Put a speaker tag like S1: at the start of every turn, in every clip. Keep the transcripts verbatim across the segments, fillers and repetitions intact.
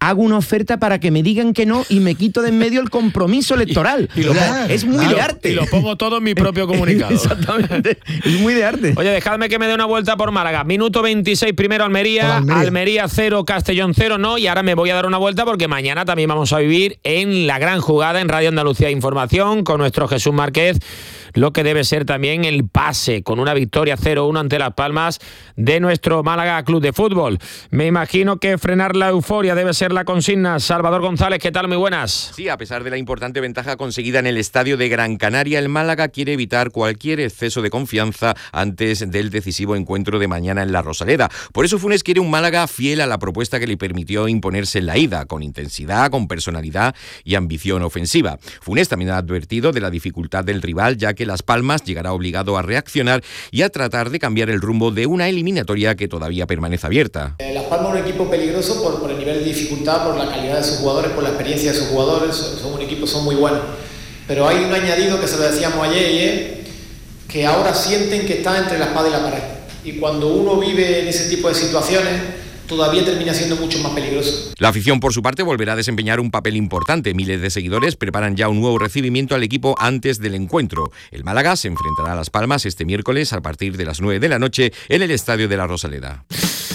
S1: hago una oferta para que me digan que no y me quito de en medio el compromiso electoral.
S2: Y, y lo,
S1: o sea, es muy
S2: claro,
S1: de arte.
S2: Y lo pongo todo en mi propio comunicado.
S1: Exactamente. Es muy de arte.
S2: Oye, dejadme que me dé una vuelta por Málaga. Minuto veintiséis, primero Almería. Almería. Almería cero, Castellón cero, no. Y ahora me voy a dar una vuelta porque mañana también vamos a vivir en la gran jugada en Radio Andalucía Información con nuestro Jesús Márquez, lo que debe ser también el pase con una victoria cero uno ante Las Palmas de nuestro Málaga Club de Fútbol. Me imagino que frenar la euforia debe ser la consigna. Salvador González, ¿qué tal? Muy buenas.
S3: Sí, a pesar de la importante ventaja conseguida en el estadio de Gran Canaria, el Málaga quiere evitar cualquier exceso de confianza antes del decisivo encuentro de mañana en la Rosaleda. Por eso Funes quiere un Málaga fiel a la propuesta que le permitió imponerse en la ida, con intensidad, con personalidad y ambición ofensiva. Funes también ha advertido de la dificultad del rival, ya que Las Palmas llegará obligado a reaccionar y a tratar de cambiar el rumbo de una eliminatoria que todavía permanece abierta.
S4: Eh, Las Palmas es un equipo peligroso por, por el nivel de dificultad, por la calidad de sus jugadores, por la experiencia de sus jugadores. Son un equipo, son muy buenos. Pero hay un añadido que se lo decíamos ayer y es que ahora sienten que están entre la espada y la pared. Y cuando uno vive en ese tipo de situaciones, todavía termina siendo mucho más peligroso.
S3: La afición, por su parte, volverá a desempeñar un papel importante. Miles de seguidores preparan ya un nuevo recibimiento al equipo antes del encuentro. El Málaga se enfrentará a Las Palmas este miércoles a partir de las nueve de la noche en el Estadio de la Rosaleda.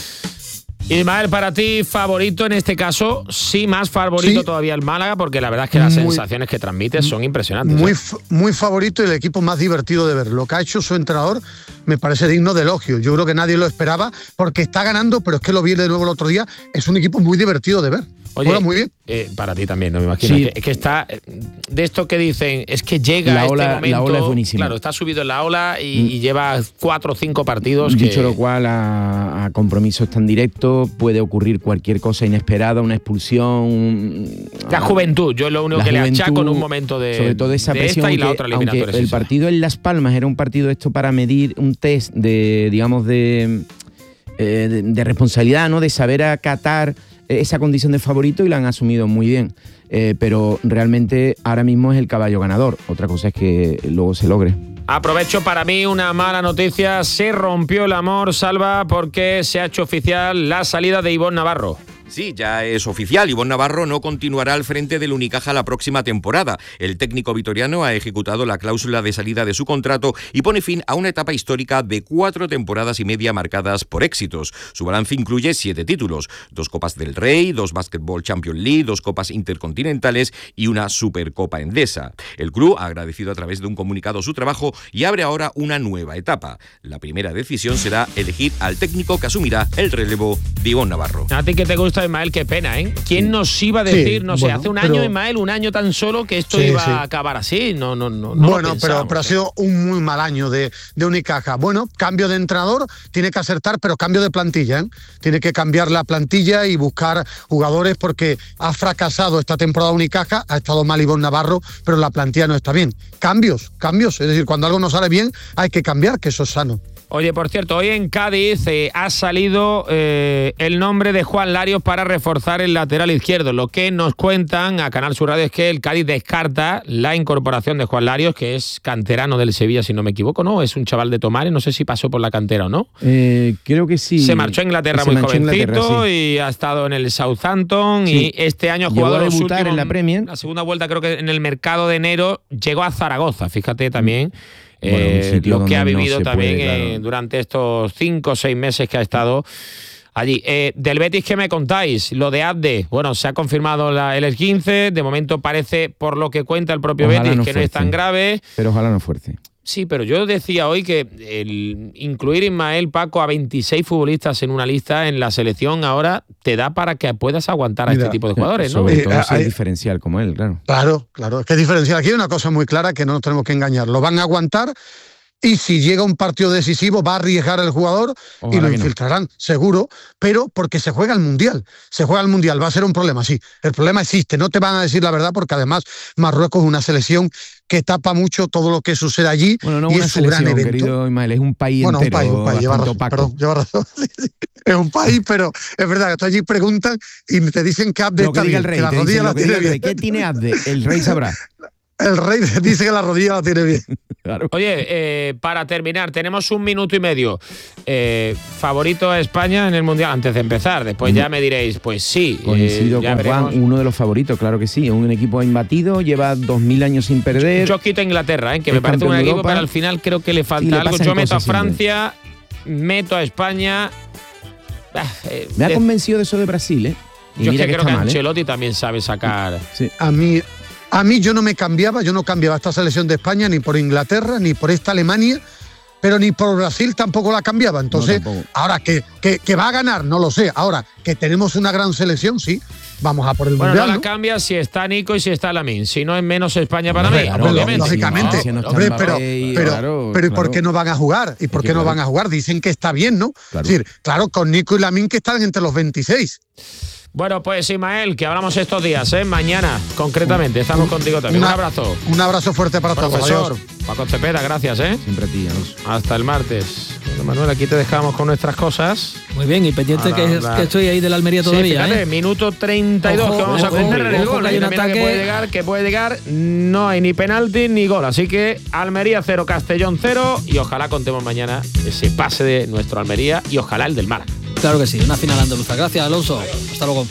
S2: Ismael, para ti, favorito en este caso, sí, más favorito sí. todavía el Málaga, porque la verdad es que las muy, sensaciones que transmite son impresionantes.
S5: Muy,
S2: ¿eh?
S5: muy favorito y el equipo más divertido de ver. Lo que ha hecho su entrenador me parece digno de elogio. Yo creo que nadie lo esperaba porque está ganando, pero es que lo vi de nuevo el otro día. Es un equipo muy divertido de ver.
S2: Oye,
S5: Juega muy bien.
S2: Eh, para ti también, no me imagino. Sí. Es, que, es que está de esto que dicen, es que llega
S1: la ola,
S2: este momento.
S1: La ola es buenísima.
S2: Claro, está subido en la ola y, mm. y lleva cuatro o cinco partidos.
S1: Dicho
S2: que...
S1: lo cual, a, a compromisos tan directos puede ocurrir cualquier cosa inesperada, una expulsión.
S2: La juventud, yo lo único que
S1: juventud,
S2: le achaco en un momento de,
S1: sobre todo esa
S2: de
S1: presión
S2: esta y
S1: que,
S2: la otra eliminatoria.
S1: Aunque el partido en Las Palmas era un partido esto para medir un test de, digamos, de, eh, de, de responsabilidad, ¿no? De saber acatar esa condición de favorito y la han asumido muy bien. Eh, pero realmente ahora mismo es el caballo ganador. Otra cosa es que luego se logre.
S2: Aprovecho para mí una mala noticia. Se rompió el amor, Salva, porque se ha hecho oficial la salida de Ivonne Navarro.
S3: Sí, ya es oficial. Ivonne Navarro no continuará al frente del Unicaja la próxima temporada. El técnico vitoriano ha ejecutado la cláusula de salida de su contrato y pone fin a una etapa histórica de cuatro temporadas y media marcadas por éxitos. Su balance incluye siete títulos, dos Copas del Rey, dos Basketball Champions League, dos Copas Intercontinentales y una Supercopa Endesa. El club ha agradecido a través de un comunicado su trabajo y abre ahora una nueva etapa. La primera decisión será elegir al técnico que asumirá el relevo de Ivonne Navarro.
S2: ¿A ti qué te gusta, Ismael? Qué pena, ¿eh? ¿Quién nos iba a decir, sí, no sé, bueno, hace un año,
S5: pero,
S2: Ismael, un año tan solo que esto
S5: sí,
S2: iba
S5: sí.
S2: a acabar así? No, no, no. no
S5: bueno, pero, pero ha sido un muy mal año de, de Unicaja. Bueno, cambio de entrenador, tiene que acertar, pero cambio de plantilla, ¿eh? Tiene que cambiar la plantilla y buscar jugadores porque ha fracasado esta temporada Unicaja, ha estado mal Ivonne Navarro, pero la plantilla no está bien. Cambios, cambios, es decir, cuando algo no sale bien hay que cambiar, que eso es sano.
S2: Oye, por cierto, hoy en Cádiz eh, ha salido eh, el nombre de Juan Larios para reforzar el lateral izquierdo. Lo que nos cuentan a Canal Sur Radio es que el Cádiz descarta la incorporación de Juan Larios, que es canterano del Sevilla, si no me equivoco, ¿no? Es un chaval de Tomares, no sé si pasó por la cantera o no.
S1: Eh, creo que sí.
S2: Se marchó a Inglaterra muy jovencito Inglaterra, sí. y ha estado en el Southampton sí. y este año ha jugado
S1: a
S2: los
S1: debutar
S2: últimos,
S1: en la Premier.
S2: La segunda vuelta creo que en el mercado de enero llegó a Zaragoza, fíjate también.
S1: Bueno,
S2: eh, lo que ha vivido
S1: no
S2: también
S1: puede, claro.
S2: eh, durante estos cinco o seis meses que ha estado allí. Eh, del Betis, ¿qué me contáis? Lo de Abde, bueno, se ha confirmado la, el esguince, de momento parece, por lo que cuenta el propio ojalá Betis, no que fuerce, no es tan grave.
S1: Pero ojalá no fuerce.
S2: Sí, pero yo decía hoy que el incluir Ismael, Paco, a veintiséis futbolistas en una lista en la selección ahora te da para que puedas aguantar a Mira, este tipo de jugadores, ¿no?
S1: Sobre todo
S5: eh,
S1: ser
S5: hay,
S1: diferencial como él, claro.
S5: Claro, claro, es que es diferencial. Aquí hay una cosa muy clara que no nos tenemos que engañar. Lo van a aguantar. Y si llega un partido decisivo va a arriesgar el jugador Ojalá y lo infiltrarán, no. seguro, pero porque se juega el Mundial. Se juega el Mundial, va a ser un problema, sí. El problema existe, no te van a decir la verdad porque además Marruecos es una selección que tapa mucho todo lo que sucede allí
S1: bueno, no
S5: y
S1: una
S5: es su gran evento.
S1: Querido Ismael, es un país
S5: bueno,
S1: entero.
S5: Bueno, un país, un país, lleva razón, perdón, lleva razón. Es un país, pero es verdad que tú allí preguntan y te dicen que Abde
S1: no,
S5: está
S1: que
S5: bien,
S1: el rey,
S5: que la rodilla la tiene bien.
S1: ¿Qué tiene Abde? El rey sabrá.
S5: el rey dice que la rodilla la tiene bien.
S2: Claro. Oye, eh, para terminar, tenemos un minuto y medio. Eh, ¿Favorito a España en el Mundial? Antes de empezar, después ya me diréis, pues sí.
S1: Coincido
S2: eh, ya
S1: con Juan,
S2: veremos.
S1: uno de los favoritos, claro que sí. Un equipo imbatido, lleva dos mil años sin perder.
S2: Yo quito a Inglaterra, ¿eh? que me parece un equipo, Europa, pero al final creo que le falta
S1: le
S2: algo. Yo meto a Francia,
S1: siempre.
S2: meto a España. Ah, eh,
S1: me ha
S2: de...
S1: convencido de eso de Brasil, ¿eh? Y
S2: yo
S1: mira
S2: es que,
S1: que
S2: creo que
S1: mal,
S2: Ancelotti
S1: ¿eh?
S2: también sabe sacar.
S1: Sí.
S5: A mí, a mí yo no me cambiaba, yo no cambiaba esta selección de España ni por Inglaterra, ni por esta Alemania, pero ni por Brasil tampoco la cambiaba. Entonces,
S1: no,
S5: ahora que, que, que va a ganar, no lo sé. Ahora que tenemos una gran selección, sí, vamos a por el
S2: bueno,
S5: Mundial.
S2: No la
S5: ¿no?
S2: cambia si está Nico y si está Lamine. Si no es menos España para
S5: hombre,
S2: mí,
S5: hombre,
S2: obviamente.
S5: Lógicamente,
S1: si no, si no
S5: hombre, pero,
S1: y,
S5: pero,
S1: claro,
S5: pero ¿y por
S1: claro.
S5: qué no van a jugar? ¿Y por qué no
S1: claro.
S5: van a jugar? Dicen que está bien, ¿no?
S1: Claro.
S5: Es decir, claro, con Nico y Lamine que están entre los veintiséis.
S2: Bueno, pues Ismael, que hablamos estos días, ¿eh? Mañana, concretamente, estamos un, contigo también.
S5: Una,
S2: un abrazo.
S5: Un abrazo fuerte para todos.
S2: Profesor
S5: Adiós.
S2: Paco Cepeda, gracias, ¿eh?
S1: Siempre a ti, Alonso.
S2: Hasta el martes. Bueno, Manuel, aquí te dejamos con nuestras cosas.
S6: Muy bien, y pendiente que, es, que estoy ahí de la Almería todavía,
S2: sí, fíjate,
S6: ¿eh?
S2: minuto treinta y dos,
S6: ojo,
S2: que vamos
S6: ojo,
S2: a cumplir el
S6: ojo,
S2: gol.
S6: que hay un
S2: Mira
S6: ataque
S2: que puede llegar, que puede llegar. No hay ni penalti ni gol. Así que Almería cero, Castellón cero. Y ojalá contemos mañana ese pase de nuestro Almería y ojalá el del Málaga.
S6: Claro que sí, una final andaluza. Gracias, Alonso. Hasta luego.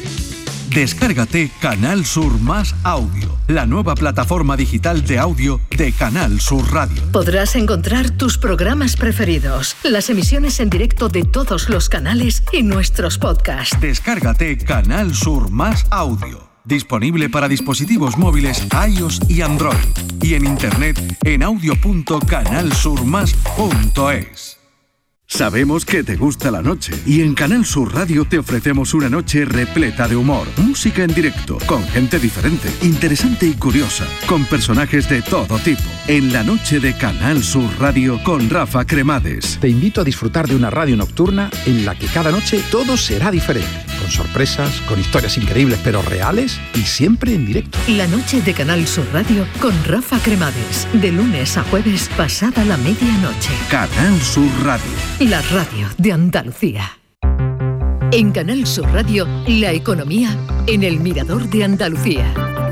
S7: Descárgate Canal Sur Más Audio, la nueva plataforma digital de audio de Canal Sur Radio.
S8: Podrás encontrar tus programas preferidos, las emisiones en directo de todos los canales y nuestros podcasts.
S7: Descárgate Canal Sur Más Audio, disponible para dispositivos móviles iOS y Android, y en internet en audio punto canal sur más punto es.
S9: Sabemos que te gusta la noche y en Canal Sur Radio te ofrecemos una noche repleta de humor, música en directo, con gente diferente, interesante y curiosa, con personajes de todo tipo. En la noche de Canal Sur Radio con Rafa Cremades.
S10: Te invito a disfrutar de una radio nocturna en la que cada noche todo será diferente, con sorpresas, con historias increíbles pero reales y siempre en directo.
S8: La noche de Canal Sur Radio con Rafa Cremades, de lunes a jueves pasada la medianoche.
S9: Canal Sur Radio.
S8: La radio de Andalucía. En Canal Sur Radio, la economía en el Mirador de Andalucía.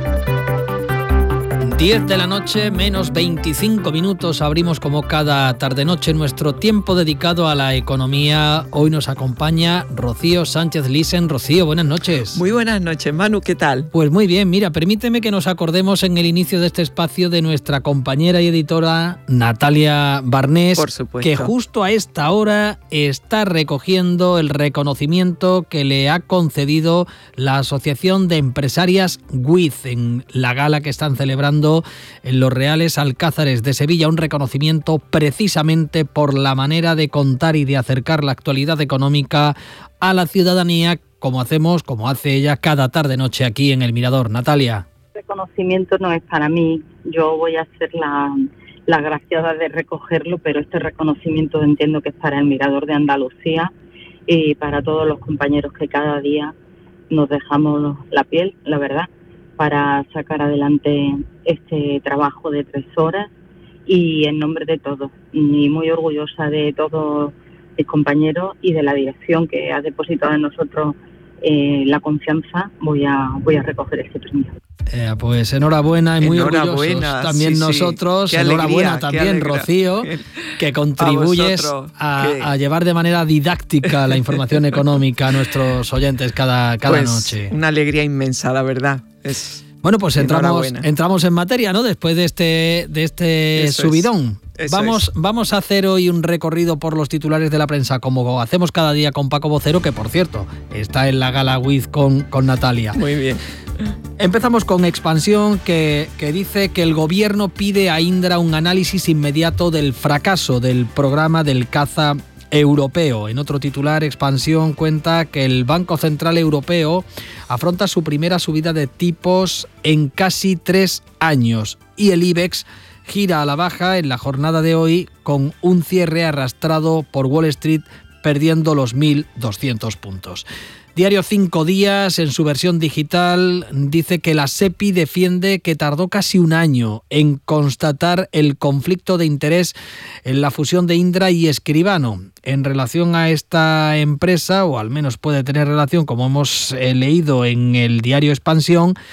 S6: diez de la noche, menos veinticinco minutos, abrimos como cada tarde-noche nuestro tiempo dedicado a la economía. Hoy nos acompaña Rocío Sánchez Lisen. Rocío, buenas noches.
S11: Muy buenas noches, Manu, ¿qué tal?
S6: Pues muy bien, mira, permíteme que nos acordemos en el inicio de este espacio de nuestra compañera y editora Natalia Barnés,
S11: Por supuesto.
S6: que justo a esta hora está recogiendo el reconocimiento que le ha concedido la Asociación de Empresarias W I Z en la gala que están celebrando en los Reales Alcázares de Sevilla, un reconocimiento precisamente por la manera de contar y de acercar la actualidad económica a la ciudadanía, como hacemos, como hace ella cada tarde-noche aquí en El Mirador. Natalia.
S12: El reconocimiento no es para mí, yo voy a ser la, la graciada de recogerlo, pero este reconocimiento entiendo que es para El Mirador de Andalucía y para todos los compañeros que cada día nos dejamos la piel, la verdad, para sacar adelante este trabajo de tres horas y en nombre de todos, y muy orgullosa de todos mis compañeros y de la dirección que ha depositado en nosotros eh, la confianza, voy a voy a recoger este premio.
S6: Eh, pues enhorabuena y muy
S11: enhorabuena,
S6: orgullosos también
S11: sí,
S6: nosotros.
S11: sí.
S6: Enhorabuena
S11: Alegría,
S6: también, Rocío, que contribuyes
S11: a,
S6: a,
S11: que...
S6: a llevar de manera didáctica la información económica a nuestros oyentes cada, cada
S11: pues,
S6: noche.
S11: Una alegría inmensa, la verdad. Es
S6: bueno, pues entramos, entramos en materia, ¿no? Después de este, de este
S11: Eso
S6: subidón.
S11: Es.
S6: Vamos,
S11: es.
S6: vamos a hacer hoy un recorrido por los titulares de la prensa, como hacemos cada día con Paco Vocero, que por cierto está en la gala W I Z con, con Natalia.
S11: Muy bien.
S6: Empezamos con Expansión, que, que dice que el gobierno pide a Indra un análisis inmediato del fracaso del programa del caza europeo. En otro titular, Expansión cuenta que el Banco Central Europeo afronta su primera subida de tipos en casi tres años y el IBEX gira a la baja en la jornada de hoy con un cierre arrastrado por Wall Street perdiendo los mil doscientos puntos. Diario Cinco Días, en su versión digital, dice que la SEPI defiende que tardó casi un año en constatar el conflicto de interés en la fusión de Indra y Escribano. En relación a esta empresa, o al menos puede tener relación, como hemos eh, leído en el diario Expansión,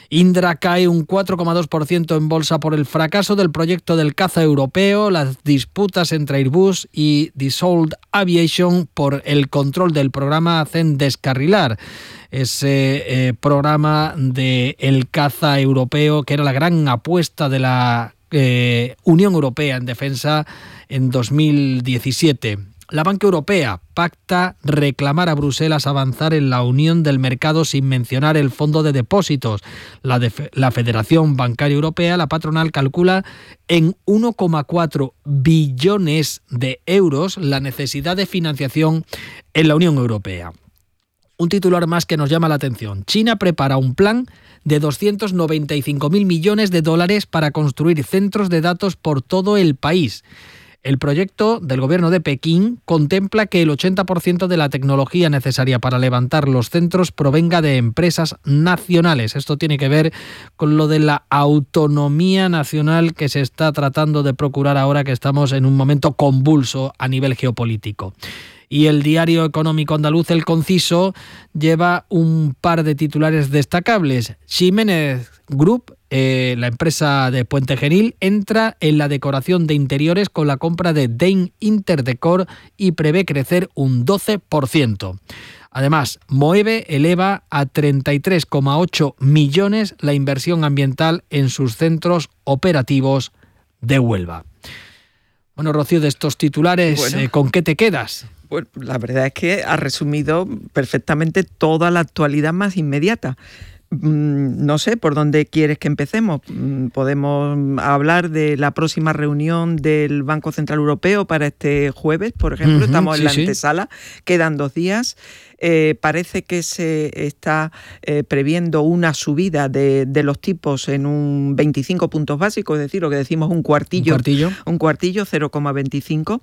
S6: Indra cae un cuatro coma dos por ciento en bolsa por el fracaso del proyecto del caza europeo, las disputas entre Airbus y Dassault Aviation por el control del programa hacen descarrilar ese eh, programa del caza europeo, que era la gran apuesta de la eh, Unión Europea en defensa en dos mil diecisiete. La Banca Europea pacta reclamar a Bruselas avanzar en la unión del mercado sin mencionar el fondo de depósitos. La, de, la Federación Bancaria Europea, la patronal, calcula en uno coma cuatro billones de euros la necesidad de financiación en la Unión Europea. Un titular más que nos llama la atención. China prepara un plan de doscientos noventa y cinco mil millones de dólares para construir centros de datos por todo el país. El proyecto del gobierno de Pekín contempla que el ochenta por ciento de la tecnología necesaria para levantar los centros provenga de empresas nacionales. Esto tiene que ver con lo de la autonomía nacional que se está tratando de procurar ahora que estamos en un momento convulso a nivel geopolítico. Y el diario económico andaluz, El Conciso, lleva un par de titulares destacables. Ximénez Group, eh, la empresa de Puente Genil, entra en la decoración de interiores con la compra de Dane Interdecor y prevé crecer un doce por ciento. Además, Moeve eleva a treinta y tres coma ocho millones la inversión ambiental en sus centros operativos de Huelva. Bueno, Rocío, de estos titulares, bueno, eh, ¿con qué te quedas?
S11: Pues la verdad es que ha resumido perfectamente toda la actualidad más inmediata. No sé por dónde quieres que empecemos. Podemos hablar de la próxima reunión del Banco Central Europeo para este jueves, por ejemplo. Uh-huh, Estamos en sí, la antesala, sí. Quedan dos días. Eh, parece que se está eh, previendo una subida de, de los tipos en un veinticinco puntos básicos, es decir, lo que decimos un cuartillo, un cuartillo, un cuartillo cero coma veinticinco,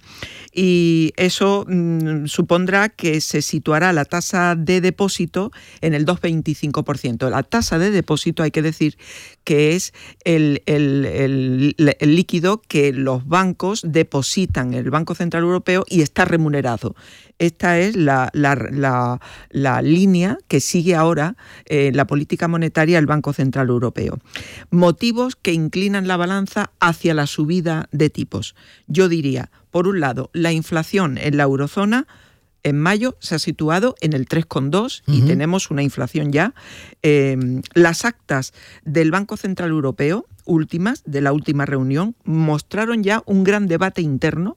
S11: y eso mmm, supondrá que se situará la tasa de depósito en el dos coma veinticinco por ciento. La tasa de depósito, hay que decir que es el, el, el, el líquido que los bancos depositan en el Banco Central Europeo y está remunerado. Esta es la, la, la, la línea que sigue ahora eh, la política monetaria del Banco Central Europeo. Motivos que inclinan la balanza hacia la subida de tipos. Yo diría, por un lado, la inflación en la eurozona en mayo se ha situado en el tres coma dos uh-huh. y tenemos una inflación ya. Eh, las actas del Banco Central Europeo, últimas, de la última reunión, mostraron ya un gran debate interno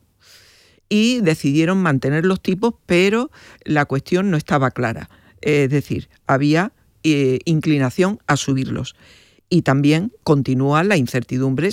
S11: y decidieron mantener los tipos, pero la cuestión no estaba clara. Es decir, había eh, inclinación a subirlos. Y también continúa la incertidumbre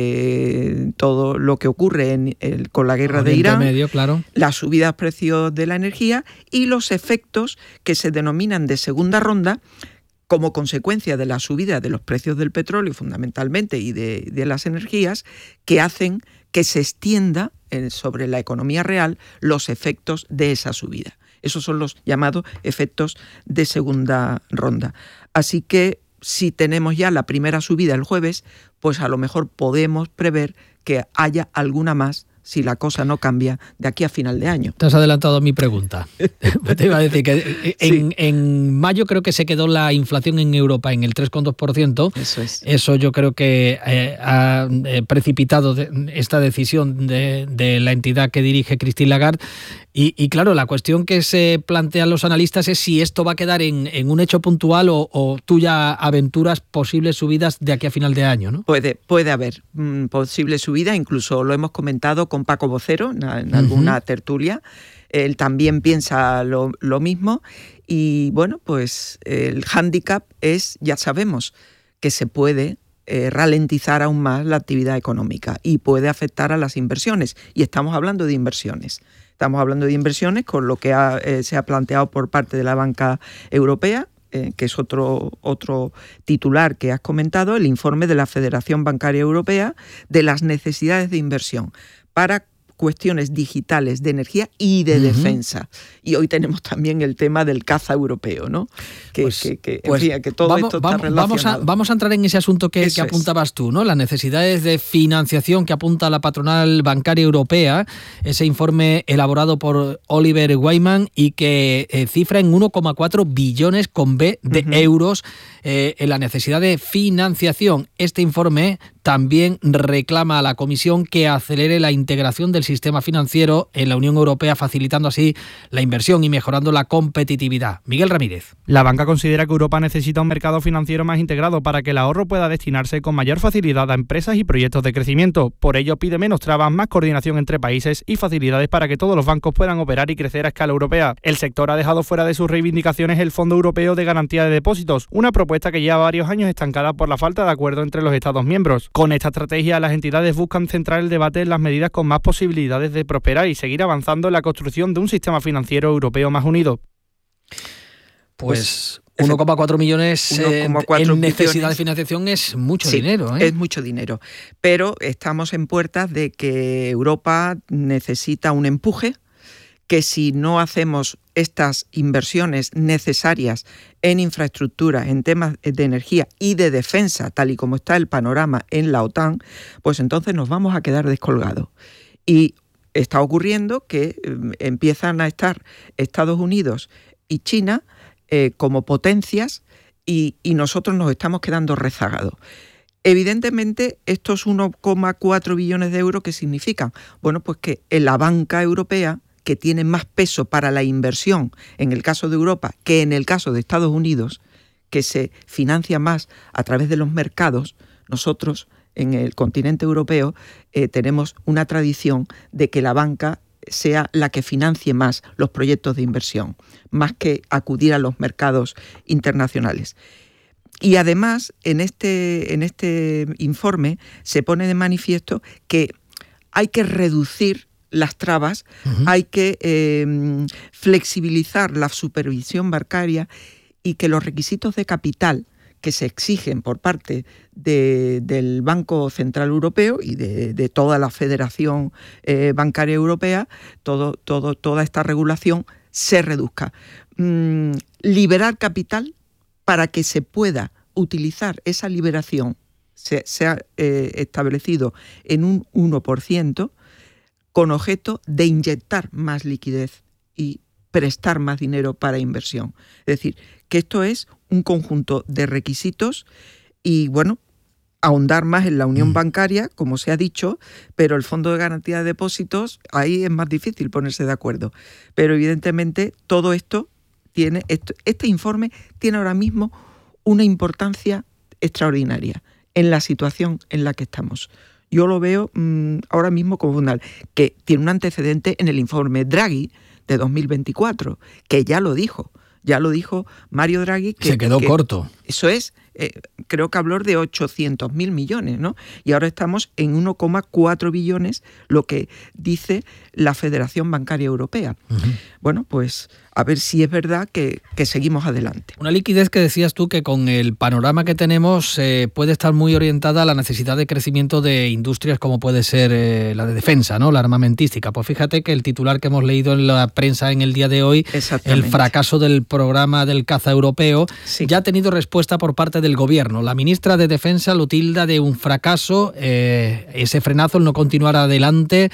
S11: sobre todo lo que ocurre en el, con la guerra de Irán,
S6: medio, claro.
S11: Las subidas de precios de la energía y los efectos que se denominan de segunda ronda como consecuencia de la subida de los precios del petróleo fundamentalmente y de, de las energías, que hacen que se extienda sobre la economía real los efectos de esa subida. Esos son los llamados efectos de segunda ronda. Así que si tenemos ya la primera subida el jueves, pues a lo mejor podemos prever que haya alguna más si la cosa no cambia de aquí a final de año.
S6: Te has adelantado a mi pregunta. Te iba a decir que en, sí. en mayo creo que se quedó la inflación en Europa en el tres coma dos por ciento.
S11: Eso es.
S6: Eso yo creo que eh, ha eh, precipitado de, esta decisión de, de la entidad que dirige Christine Lagarde. Y, y claro, la cuestión que se plantean los analistas es si esto va a quedar en, en un hecho puntual o, o tú ya aventuras posibles subidas de aquí a final de año, ¿no?
S11: Puede, puede haber mm, posible subida, incluso lo hemos comentado con Paco Vocero en, en alguna uh-huh. tertulia. Él también piensa lo, lo mismo y bueno, pues el hándicap es, ya sabemos, que se puede eh, ralentizar aún más la actividad económica y puede afectar a las inversiones. Y estamos hablando de inversiones. Estamos hablando de inversiones con lo que ha, eh, se ha planteado por parte de la banca europea, eh, que es otro, otro titular que has comentado, el informe de la Federación Bancaria Europea de las necesidades de inversión para cuestiones digitales de energía y de uh-huh. defensa. Y hoy tenemos también el tema del caza europeo, ¿no? Que,
S6: pues,
S11: que, que,
S6: pues,
S11: en fin, que todo
S6: vamos,
S11: esto está
S6: vamos,
S11: relacionado.
S6: Vamos a, vamos a entrar en ese asunto que, que apuntabas es. tú, ¿no? Las necesidades de financiación que apunta la patronal bancaria europea, ese informe elaborado por Oliver Wyman y que eh, cifra en uno coma cuatro billones con B de uh-huh. euros eh, en la necesidad de financiación. Este informe también reclama a la Comisión que acelere la integración del sistema financiero en la Unión Europea, facilitando así la inversión y mejorando la competitividad. Miguel Ramírez.
S13: La banca considera que Europa necesita un mercado financiero más integrado para que el ahorro pueda destinarse con mayor facilidad a empresas y proyectos de crecimiento. Por ello pide menos trabas, más coordinación entre países y facilidades para que todos los bancos puedan operar y crecer a escala europea. El sector ha dejado fuera de sus reivindicaciones el Fondo Europeo de Garantía de Depósitos, una propuesta que lleva varios años estancada por la falta de acuerdo entre los Estados miembros. Con esta estrategia, las entidades buscan centrar el debate en las medidas con más posibilidades de prosperar y seguir avanzando en la construcción de un sistema financiero europeo más unido.
S6: Pues uno coma cuatro millones eh, en necesidad de financiación es mucho
S11: sí,
S6: dinero. ¿eh?
S11: Es mucho dinero, pero estamos en puertas de que Europa necesita un empuje, que si no hacemos estas inversiones necesarias en infraestructura, en temas de energía y de defensa, tal y como está el panorama en la OTAN, pues entonces nos vamos a quedar descolgados. Y está ocurriendo que eh, empiezan a estar Estados Unidos y China eh, como potencias y, y nosotros nos estamos quedando rezagados. Evidentemente, estos uno coma cuatro billones de euros, ¿qué significan? Bueno, pues que en la banca europea, que tiene más peso para la inversión en el caso de Europa que en el caso de Estados Unidos, que se financia más a través de los mercados, nosotros en el continente europeo eh, tenemos una tradición de que la banca sea la que financie más los proyectos de inversión, más que acudir a los mercados internacionales. Y además, en este, en este informe se pone de manifiesto que hay que reducir las trabas, uh-huh. hay que eh, flexibilizar la supervisión bancaria y que los requisitos de capital que se exigen por parte de, del Banco Central Europeo y de, de toda la Federación eh, Bancaria Europea, todo, todo, toda esta regulación se reduzca. Mm, liberar capital para que se pueda utilizar esa liberación, se, se ha eh, establecido en un uno por ciento, con objeto de inyectar más liquidez y prestar más dinero para inversión. Es decir, que esto es un conjunto de requisitos y, bueno, ahondar más en la unión bancaria, como se ha dicho, pero el Fondo de Garantía de Depósitos, ahí es más difícil ponerse de acuerdo. Pero evidentemente todo esto tiene, esto, este informe tiene ahora mismo una importancia extraordinaria en la situación en la que estamos. Yo lo veo mmm, ahora mismo como fundamental, que tiene un antecedente en el informe Draghi de dos mil veinticuatro, que ya lo dijo, ya lo dijo Mario Draghi. Que,
S6: Se quedó
S11: que
S6: corto.
S11: Eso es, eh, creo que habló de ochocientos mil millones, ¿no? Y ahora estamos en uno coma cuatro billones, lo que dice la Federación Bancaria Europea. Uh-huh. Bueno, pues a ver si es verdad que, que seguimos adelante.
S6: Una liquidez que decías tú que con el panorama que tenemos eh, puede estar muy orientada a la necesidad de crecimiento de industrias como puede ser eh, la de defensa, ¿no? La armamentística. Pues fíjate que el titular que hemos leído en la prensa en el día de hoy, el fracaso del programa del caza europeo, sí. ya ha tenido respuesta por parte del gobierno. La ministra de Defensa lo tilda de un fracaso, eh, ese frenazo, el no continuar adelante,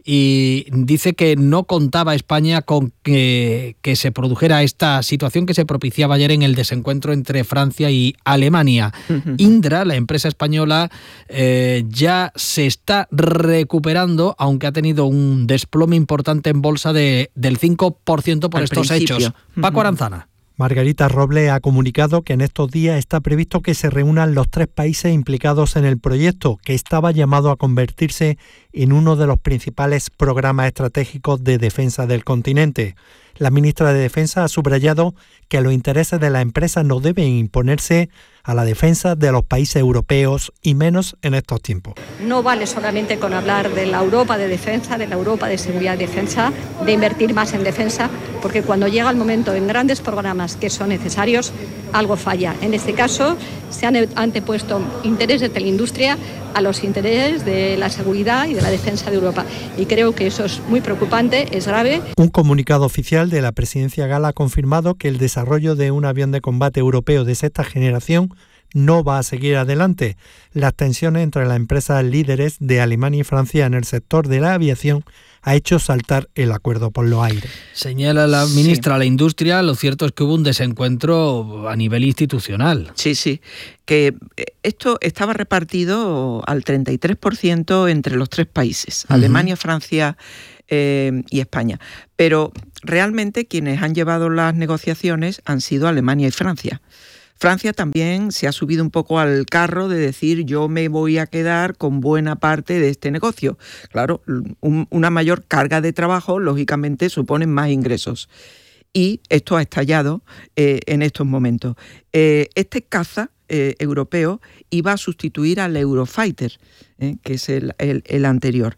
S6: y dice que no contaba España con que, que se produjera esta situación que se propiciaba ayer en el desencuentro entre Francia y Alemania. Uh-huh. Indra, la empresa española, eh, ya se está recuperando, aunque ha tenido un desplome importante en bolsa de, del cinco por ciento por Al estos principio. hechos. Uh-huh. Paco Aranzana.
S14: Margarita Robles ha comunicado que en estos días está previsto que se reúnan los tres países implicados en el proyecto, que estaba llamado a convertirse en uno de los principales programas estratégicos de defensa del continente. La ministra de Defensa ha subrayado que los intereses de la empresa no deben imponerse a la defensa de los países europeos y menos en estos tiempos.
S15: No vale solamente con hablar de la Europa de defensa, de la Europa de seguridad y defensa, de invertir más en defensa, porque cuando llega el momento en grandes programas que son necesarios, algo falla. En este caso, se han antepuesto intereses de la industria a los intereses de la seguridad y de la defensa de Europa. Y creo que eso es muy preocupante, es grave.
S14: Un comunicado oficial de la presidencia gala ha confirmado que el desarrollo de un avión de combate europeo de sexta generación no va a seguir adelante. Las tensiones entre las empresas líderes de Alemania y Francia en el sector de la aviación ha hecho saltar el acuerdo por los aires.
S6: Señala la ministra de la Industria, lo cierto es que hubo un desencuentro a nivel institucional.
S11: Sí, sí, que esto estaba repartido al treinta y tres por ciento entre los tres países, uh-huh. Alemania, Francia eh, y España. Pero realmente quienes han llevado las negociaciones han sido Alemania y Francia. Francia también se ha subido un poco al carro de decir yo me voy a quedar con buena parte de este negocio. Claro, un, una mayor carga de trabajo lógicamente supone más ingresos. Y esto ha estallado eh, en estos momentos. Eh, este caza eh, europeo iba a sustituir al Eurofighter, eh, que es el, el, el anterior.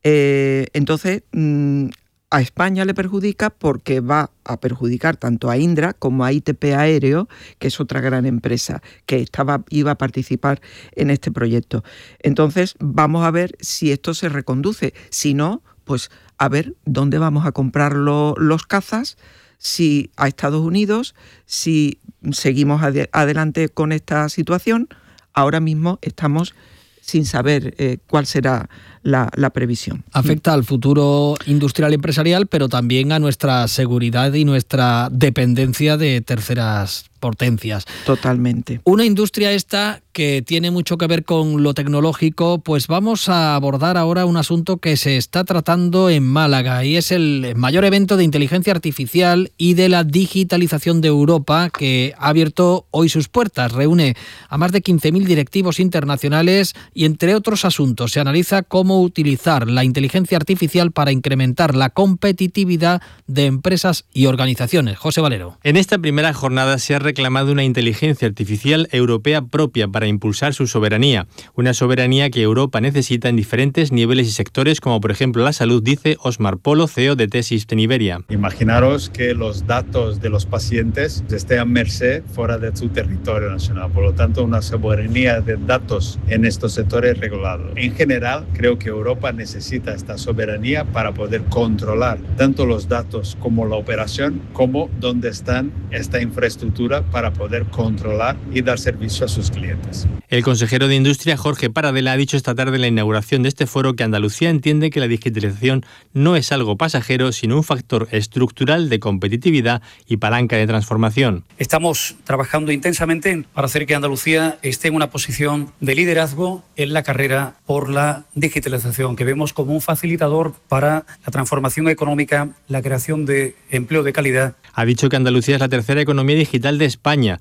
S11: Eh, entonces... Mmm, A España le perjudica porque va a perjudicar tanto a Indra como a I T P Aéreo, que es otra gran empresa que estaba, iba a participar en este proyecto. Entonces, vamos a ver si esto se reconduce. Si no, pues a ver dónde vamos a comprar lo, los cazas, si a Estados Unidos, si seguimos ad- adelante con esta situación. Ahora mismo estamos sin saber eh, cuál será la, la previsión.
S6: Afecta al futuro industrial empresarial, pero también a nuestra seguridad y nuestra dependencia de terceras potencias.
S11: Totalmente.
S6: Una industria esta que tiene mucho que ver con lo tecnológico, pues vamos a abordar ahora un asunto que se está tratando en Málaga y es el mayor evento de inteligencia artificial y de la digitalización de Europa que ha abierto hoy sus puertas. Reúne a más de quince mil directivos internacionales y entre otros asuntos se analiza cómo utilizar la inteligencia artificial para incrementar la competitividad de empresas y organizaciones. José Valero.
S16: En esta primera jornada se ha reclamado una inteligencia artificial europea propia para impulsar su soberanía. Una soberanía que Europa necesita en diferentes niveles y sectores, como por ejemplo la salud, dice Ósmar Polo, C E O de Tesis en Iberia.
S17: Imaginaros que los datos de los pacientes estén a merced fuera de su territorio nacional. Por lo tanto, una soberanía de datos en estos sectores regulados. En general, creo que Europa necesita esta soberanía para poder controlar tanto los datos como la operación, como dónde está esta infraestructura para poder controlar y dar servicio a sus clientes.
S16: El consejero de Industria, Jorge Paradela, ha dicho esta tarde en la inauguración de este foro que Andalucía entiende que la digitalización no es algo pasajero, sino un factor estructural de competitividad y palanca de transformación.
S18: Estamos trabajando intensamente para hacer que Andalucía esté en una posición de liderazgo en la carrera por la digitalización, que vemos como un facilitador para la transformación económica, la creación de empleo de calidad.
S16: Ha dicho que Andalucía es la tercera economía digital de España.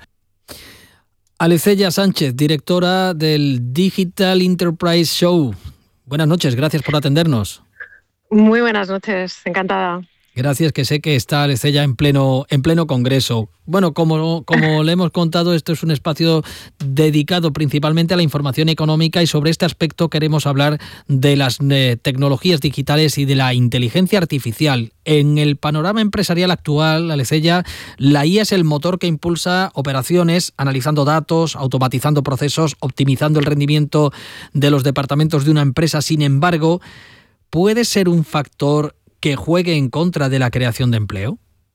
S6: Alecella Sánchez, directora del Digital Enterprise Show. Buenas noches, gracias por atendernos.
S19: Muy buenas noches, encantada.
S6: Gracias, que sé que está Alecella en pleno, en pleno congreso. Bueno, como, como le hemos contado, esto es un espacio dedicado principalmente a la información económica y sobre este aspecto queremos hablar de las eh, tecnologías digitales y de la inteligencia artificial. En el panorama empresarial actual, Alecella, la I A es el motor que impulsa operaciones, analizando datos, automatizando procesos, optimizando el rendimiento de los departamentos de una empresa. Sin embargo, ¿puede ser un factor que juegue en contra de la creación de empleo?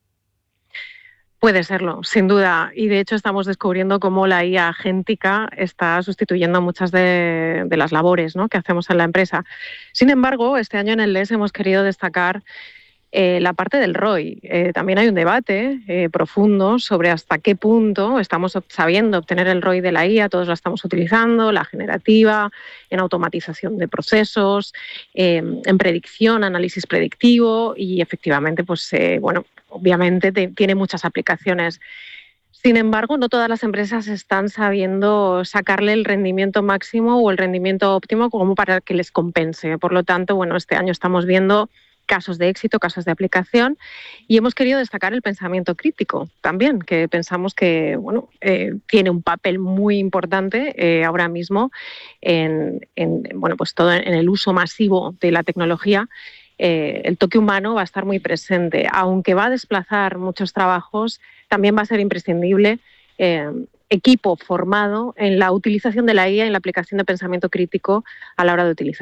S19: Puede serlo, sin duda. Y de hecho estamos descubriendo cómo la I A agéntica está sustituyendo muchas de, de las labores, ¿no?, que hacemos en la empresa. Sin embargo, este año en el L E S hemos querido destacar eh, la parte del R O I. Eh, también hay un debate eh, profundo sobre hasta qué punto estamos sabiendo obtener el R O I de la I A. Todos la estamos utilizando, la generativa, en automatización de procesos, eh, en predicción, análisis predictivo y efectivamente, pues eh, bueno, obviamente te, tiene muchas aplicaciones. Sin embargo, no todas las empresas están sabiendo sacarle el rendimiento máximo o el rendimiento óptimo como para que les compense. Por lo tanto, bueno, este año estamos viendo casos de éxito, casos de aplicación, y hemos querido destacar el pensamiento crítico también, que pensamos que bueno, eh, tiene un papel muy importante eh, ahora mismo en, en, bueno, pues todo en el uso masivo de la tecnología. Eh, el toque humano va a estar muy presente, aunque va a desplazar muchos trabajos, también va a ser imprescindible eh, equipo formado en la utilización de la I A, en la aplicación de pensamiento crítico a la hora de utilizarla.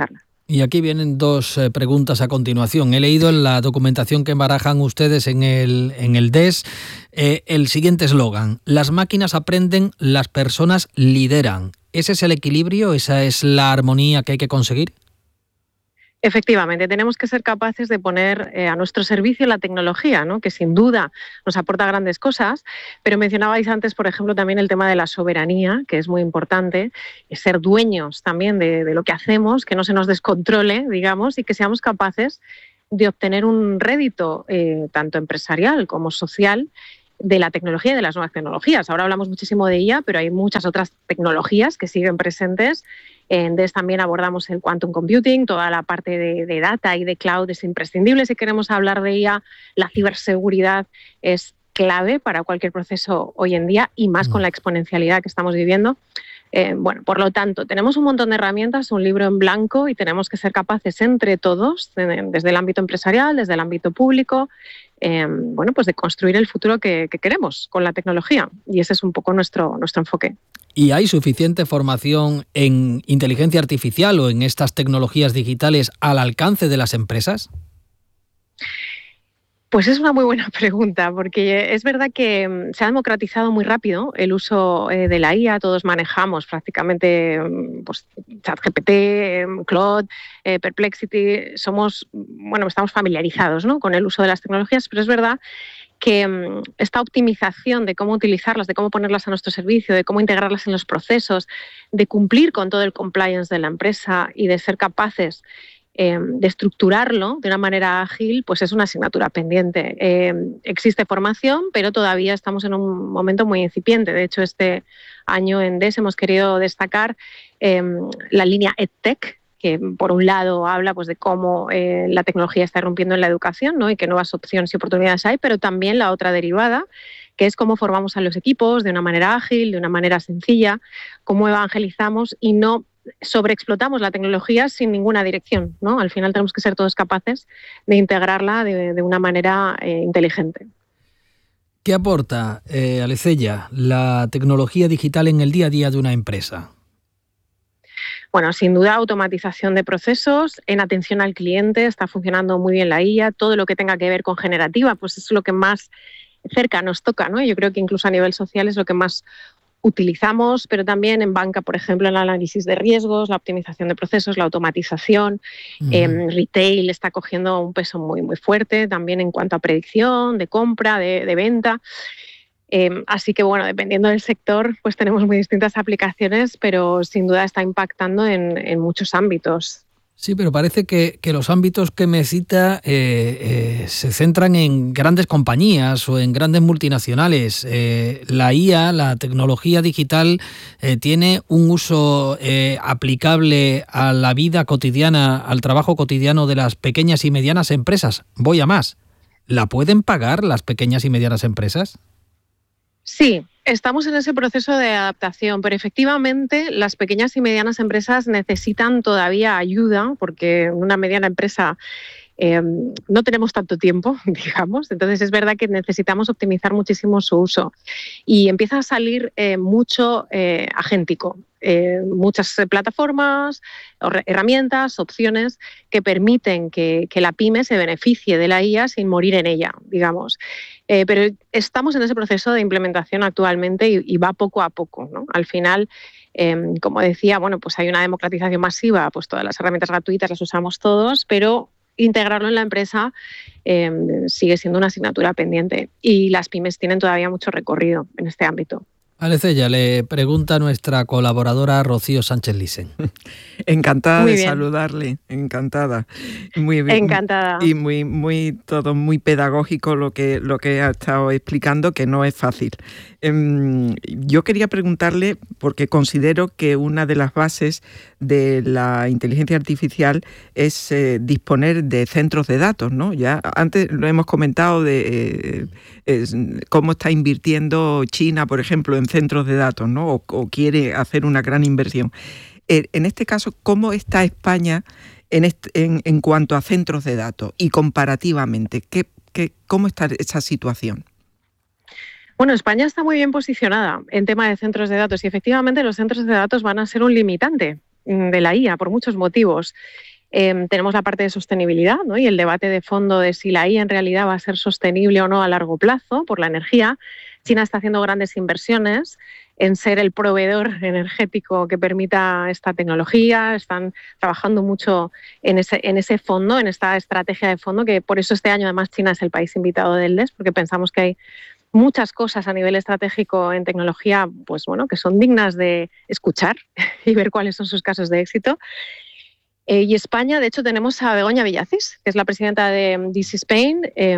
S6: Y aquí vienen dos eh, preguntas a continuación. He leído en la documentación que barajan ustedes en el, en el D E S eh, el siguiente eslogan: las máquinas aprenden, las personas lideran. ¿Ese es el equilibrio? ¿Esa es la armonía que hay que conseguir?
S19: Efectivamente, tenemos que ser capaces de poner eh, a nuestro servicio la tecnología, ¿no? Que sin duda nos aporta grandes cosas, pero mencionabais antes, por ejemplo, también el tema de la soberanía, que es muy importante, ser dueños también de, de lo que hacemos, que no se nos descontrole, digamos, y que seamos capaces de obtener un rédito eh, tanto empresarial como social de la tecnología y de las nuevas tecnologías. Ahora hablamos muchísimo de I A, pero hay muchas otras tecnologías que siguen presentes. En D E S también abordamos el quantum computing, toda la parte de, de data y de cloud es imprescindible. Si queremos hablar de I A, la ciberseguridad es clave para cualquier proceso hoy en día y más con la exponencialidad que estamos viviendo. Eh, bueno, por lo tanto, tenemos un montón de herramientas, un libro en blanco y tenemos que ser capaces entre todos, de, desde el ámbito empresarial, desde el ámbito público, eh, bueno, pues de construir el futuro que, que queremos con la tecnología. Y ese es un poco nuestro, nuestro enfoque.
S6: ¿Y hay suficiente formación en inteligencia artificial o en estas tecnologías digitales al alcance de las empresas?
S19: Pues es una muy buena pregunta, porque es verdad que se ha democratizado muy rápido el uso de la I A. Todos manejamos prácticamente pues, ChatGPT, Claude, eh, Perplexity. Somos, bueno, estamos familiarizados, ¿no?, con el uso de las tecnologías, pero es verdad que esta optimización de cómo utilizarlas, de cómo ponerlas a nuestro servicio, de cómo integrarlas en los procesos, de cumplir con todo el compliance de la empresa y de ser capaces eh, de estructurarlo de una manera ágil, pues es una asignatura pendiente. Eh, existe formación, pero todavía estamos en un momento muy incipiente. De hecho, este año en D E S hemos querido destacar eh, la línea EdTech, que por un lado habla pues, de cómo eh, la tecnología está irrumpiendo en la educación, ¿no?, y qué nuevas opciones y oportunidades hay, pero también la otra derivada, que es cómo formamos a los equipos de una manera ágil, de una manera sencilla, cómo evangelizamos y no sobreexplotamos la tecnología sin ninguna dirección, ¿no? Al final tenemos que ser todos capaces de integrarla de, de una manera eh, inteligente.
S6: ¿Qué aporta, eh, Alecella, la tecnología digital en el día a día de una empresa?
S19: Bueno, sin duda automatización de procesos, en atención al cliente está funcionando muy bien la I A, todo lo que tenga que ver con generativa, pues es lo que más cerca nos toca, ¿no? Yo creo que incluso a nivel social es lo que más utilizamos, pero también en banca, por ejemplo, el análisis de riesgos, la optimización de procesos, la automatización. Uh-huh. eh, retail está cogiendo un peso muy, muy fuerte, también en cuanto a predicción, de compra, de, de venta. Eh, así que, bueno, dependiendo del sector, pues tenemos muy distintas aplicaciones, pero sin duda está impactando en, en muchos ámbitos.
S6: Sí, pero parece que, que los ámbitos que me cita eh, eh, se centran en grandes compañías o en grandes multinacionales. Eh, la I A, la tecnología digital, eh, tiene un uso eh, aplicable a la vida cotidiana, al trabajo cotidiano de las pequeñas y medianas empresas. Voy a más. ¿La pueden pagar las pequeñas y medianas empresas?
S19: Sí, estamos en ese proceso de adaptación, pero efectivamente las pequeñas y medianas empresas necesitan todavía ayuda porque en una mediana empresa eh, no tenemos tanto tiempo, digamos, entonces es verdad que necesitamos optimizar muchísimo su uso y empieza a salir eh, mucho eh, agéntico. Eh, muchas plataformas, herramientas, opciones que permiten que, que la pyme se beneficie de la I A sin morir en ella, digamos. Eh, pero estamos en ese proceso de implementación actualmente y, y va poco a poco, ¿no? Al final, eh, como decía, bueno, pues hay una democratización masiva, pues todas las herramientas gratuitas las usamos todos, pero integrarlo en la empresa eh, sigue siendo una asignatura pendiente y las pymes tienen todavía mucho recorrido en este ámbito.
S6: Alecella, le pregunta a nuestra colaboradora Rocío Sánchez Lisen.
S11: Encantada de saludarle, encantada. Muy bien.
S19: Encantada.
S11: Y muy, muy, todo muy pedagógico lo que, lo que ha estado explicando, que no es fácil. Um, yo quería preguntarle, porque considero que una de las bases de la inteligencia artificial es eh, disponer de centros de datos, ¿no? Ya antes lo hemos comentado de eh, es, cómo está invirtiendo China, por ejemplo, en centros de datos, ¿no? O, o quiere hacer una gran inversión. Eh, en este caso, ¿cómo está España en, este, en, en cuanto a centros de datos y comparativamente? ¿Qué, qué, ¿Cómo está esa situación?
S19: Bueno, España está muy bien posicionada en tema de centros de datos y efectivamente los centros de datos van a ser un limitante de la I A por muchos motivos. Eh, tenemos la parte de sostenibilidad, ¿no? Y el debate de fondo de si la I A en realidad va a ser sostenible o no a largo plazo por la energía. China está haciendo grandes inversiones en ser el proveedor energético que permita esta tecnología. Están trabajando mucho en ese, en ese fondo, en esta estrategia de fondo, que por eso este año además China es el país invitado del D E S, porque pensamos que hay muchas cosas a nivel estratégico en tecnología, pues bueno, que son dignas de escuchar y ver cuáles son sus casos de éxito. Eh, y España, de hecho, tenemos a Begoña Villacís, que es la presidenta de D C Spain. Eh,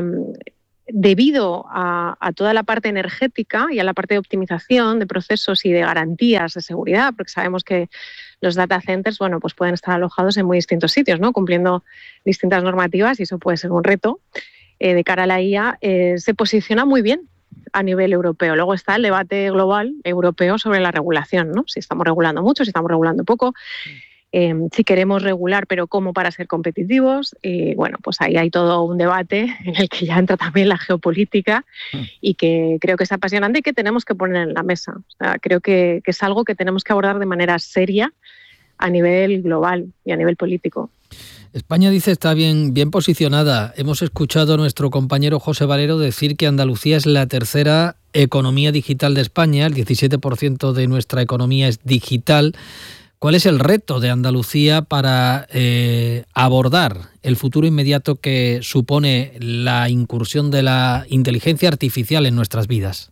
S19: debido a, a toda la parte energética y a la parte de optimización de procesos y de garantías de seguridad, porque sabemos que los data centers, bueno, pues pueden estar alojados en muy distintos sitios, ¿no? Cumpliendo distintas normativas, y eso puede ser un reto eh, de cara a la I A, eh, se posiciona muy bien a nivel europeo. Luego está el debate global europeo sobre la regulación, ¿no? Si estamos regulando mucho, si estamos regulando poco. Eh, si queremos regular, pero ¿cómo para ser competitivos? Y bueno, pues ahí hay todo un debate en el que ya entra también la geopolítica y que creo que es apasionante y que tenemos que poner en la mesa. O sea, creo que, que es algo que tenemos que abordar de manera seria a nivel global y a nivel político.
S6: España, dice, está bien, bien posicionada. Hemos escuchado a nuestro compañero José Valero decir que Andalucía es la tercera economía digital de España, el diecisiete por ciento de nuestra economía es digital. ¿Cuál es el reto de Andalucía para eh, abordar el futuro inmediato que supone la incursión de la inteligencia artificial en nuestras vidas?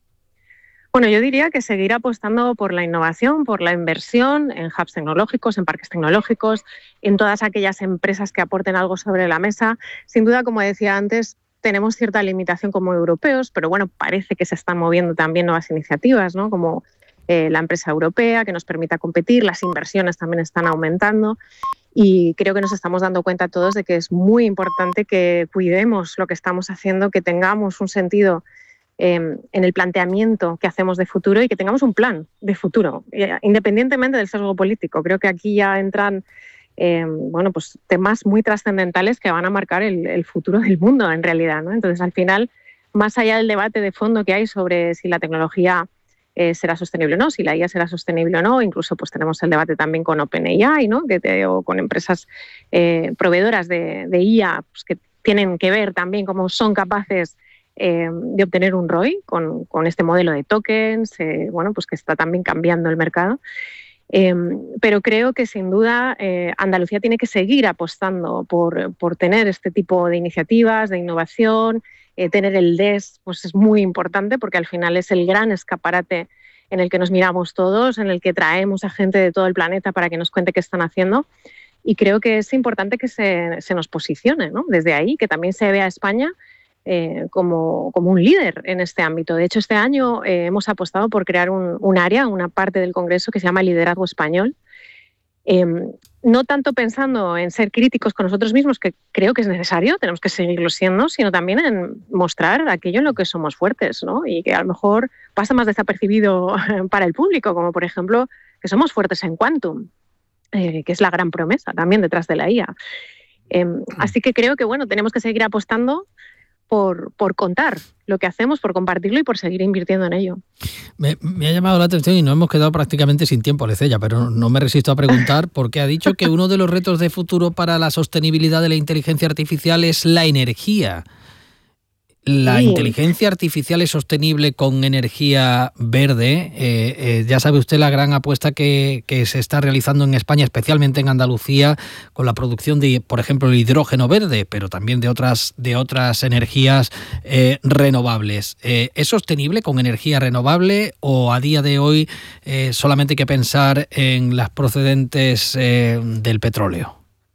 S19: Bueno, yo diría que seguir apostando por la innovación, por la inversión en hubs tecnológicos, en parques tecnológicos, en todas aquellas empresas que aporten algo sobre la mesa. Sin duda, como decía antes, tenemos cierta limitación como europeos, pero bueno, parece que se están moviendo también nuevas iniciativas, ¿no? Como eh, la empresa europea que nos permita competir, las inversiones también están aumentando. Y creo que nos estamos dando cuenta todos de que es muy importante que cuidemos lo que estamos haciendo, que tengamos un sentido eh, en el planteamiento que hacemos de futuro y que tengamos un plan de futuro, eh, independientemente del sesgo político. Creo que aquí ya entran eh, bueno, pues temas muy trascendentales que van a marcar el, el futuro del mundo en realidad, ¿no? Entonces, al final, más allá del debate de fondo que hay sobre si la tecnología Eh, será sostenible o no, si la I A será sostenible o no, incluso pues tenemos el debate también con OpenAI, ¿no? que te, o con empresas eh, proveedoras de, de I A pues, que tienen que ver también cómo son capaces eh, de obtener un R O I con, con este modelo de tokens, eh, bueno, pues que está también cambiando el mercado. Eh, pero creo que sin duda eh, Andalucía tiene que seguir apostando por, por tener este tipo de iniciativas, de innovación. Eh, tener el D E S pues es muy importante porque al final es el gran escaparate en el que nos miramos todos, en el que traemos a gente de todo el planeta para que nos cuente qué están haciendo, y creo que es importante que se, se nos posicione, ¿no? Desde ahí, que también se vea a España eh, como, como un líder en este ámbito. De hecho, este año eh, hemos apostado por crear un, un área, una parte del Congreso que se llama Liderazgo Español. Eh, no tanto pensando en ser críticos con nosotros mismos, que creo que es necesario, tenemos que seguirlo siendo, sino también en mostrar aquello en lo que somos fuertes, ¿no? Y que a lo mejor pasa más desapercibido para el público, como por ejemplo que somos fuertes en Quantum, eh, que es la gran promesa también detrás de la I A. Eh, así que creo que bueno, tenemos que seguir apostando Por, por contar lo que hacemos, por compartirlo y por seguir invirtiendo en ello.
S6: Me, me ha llamado la atención y nos hemos quedado prácticamente sin tiempo, Alecella, pero no me resisto a preguntar porque ha dicho que uno de los retos de futuro para la sostenibilidad de la inteligencia artificial es la energía. La sí. inteligencia artificial es sostenible con energía verde. Eh, eh, ya sabe usted la gran apuesta que, que se está realizando en España, especialmente en Andalucía, con la producción de, por ejemplo, el hidrógeno verde, pero también de otras, de otras energías eh, renovables. Eh, ¿Es sostenible con energía renovable o a día de hoy eh, solamente hay que pensar en las procedentes eh, del petróleo?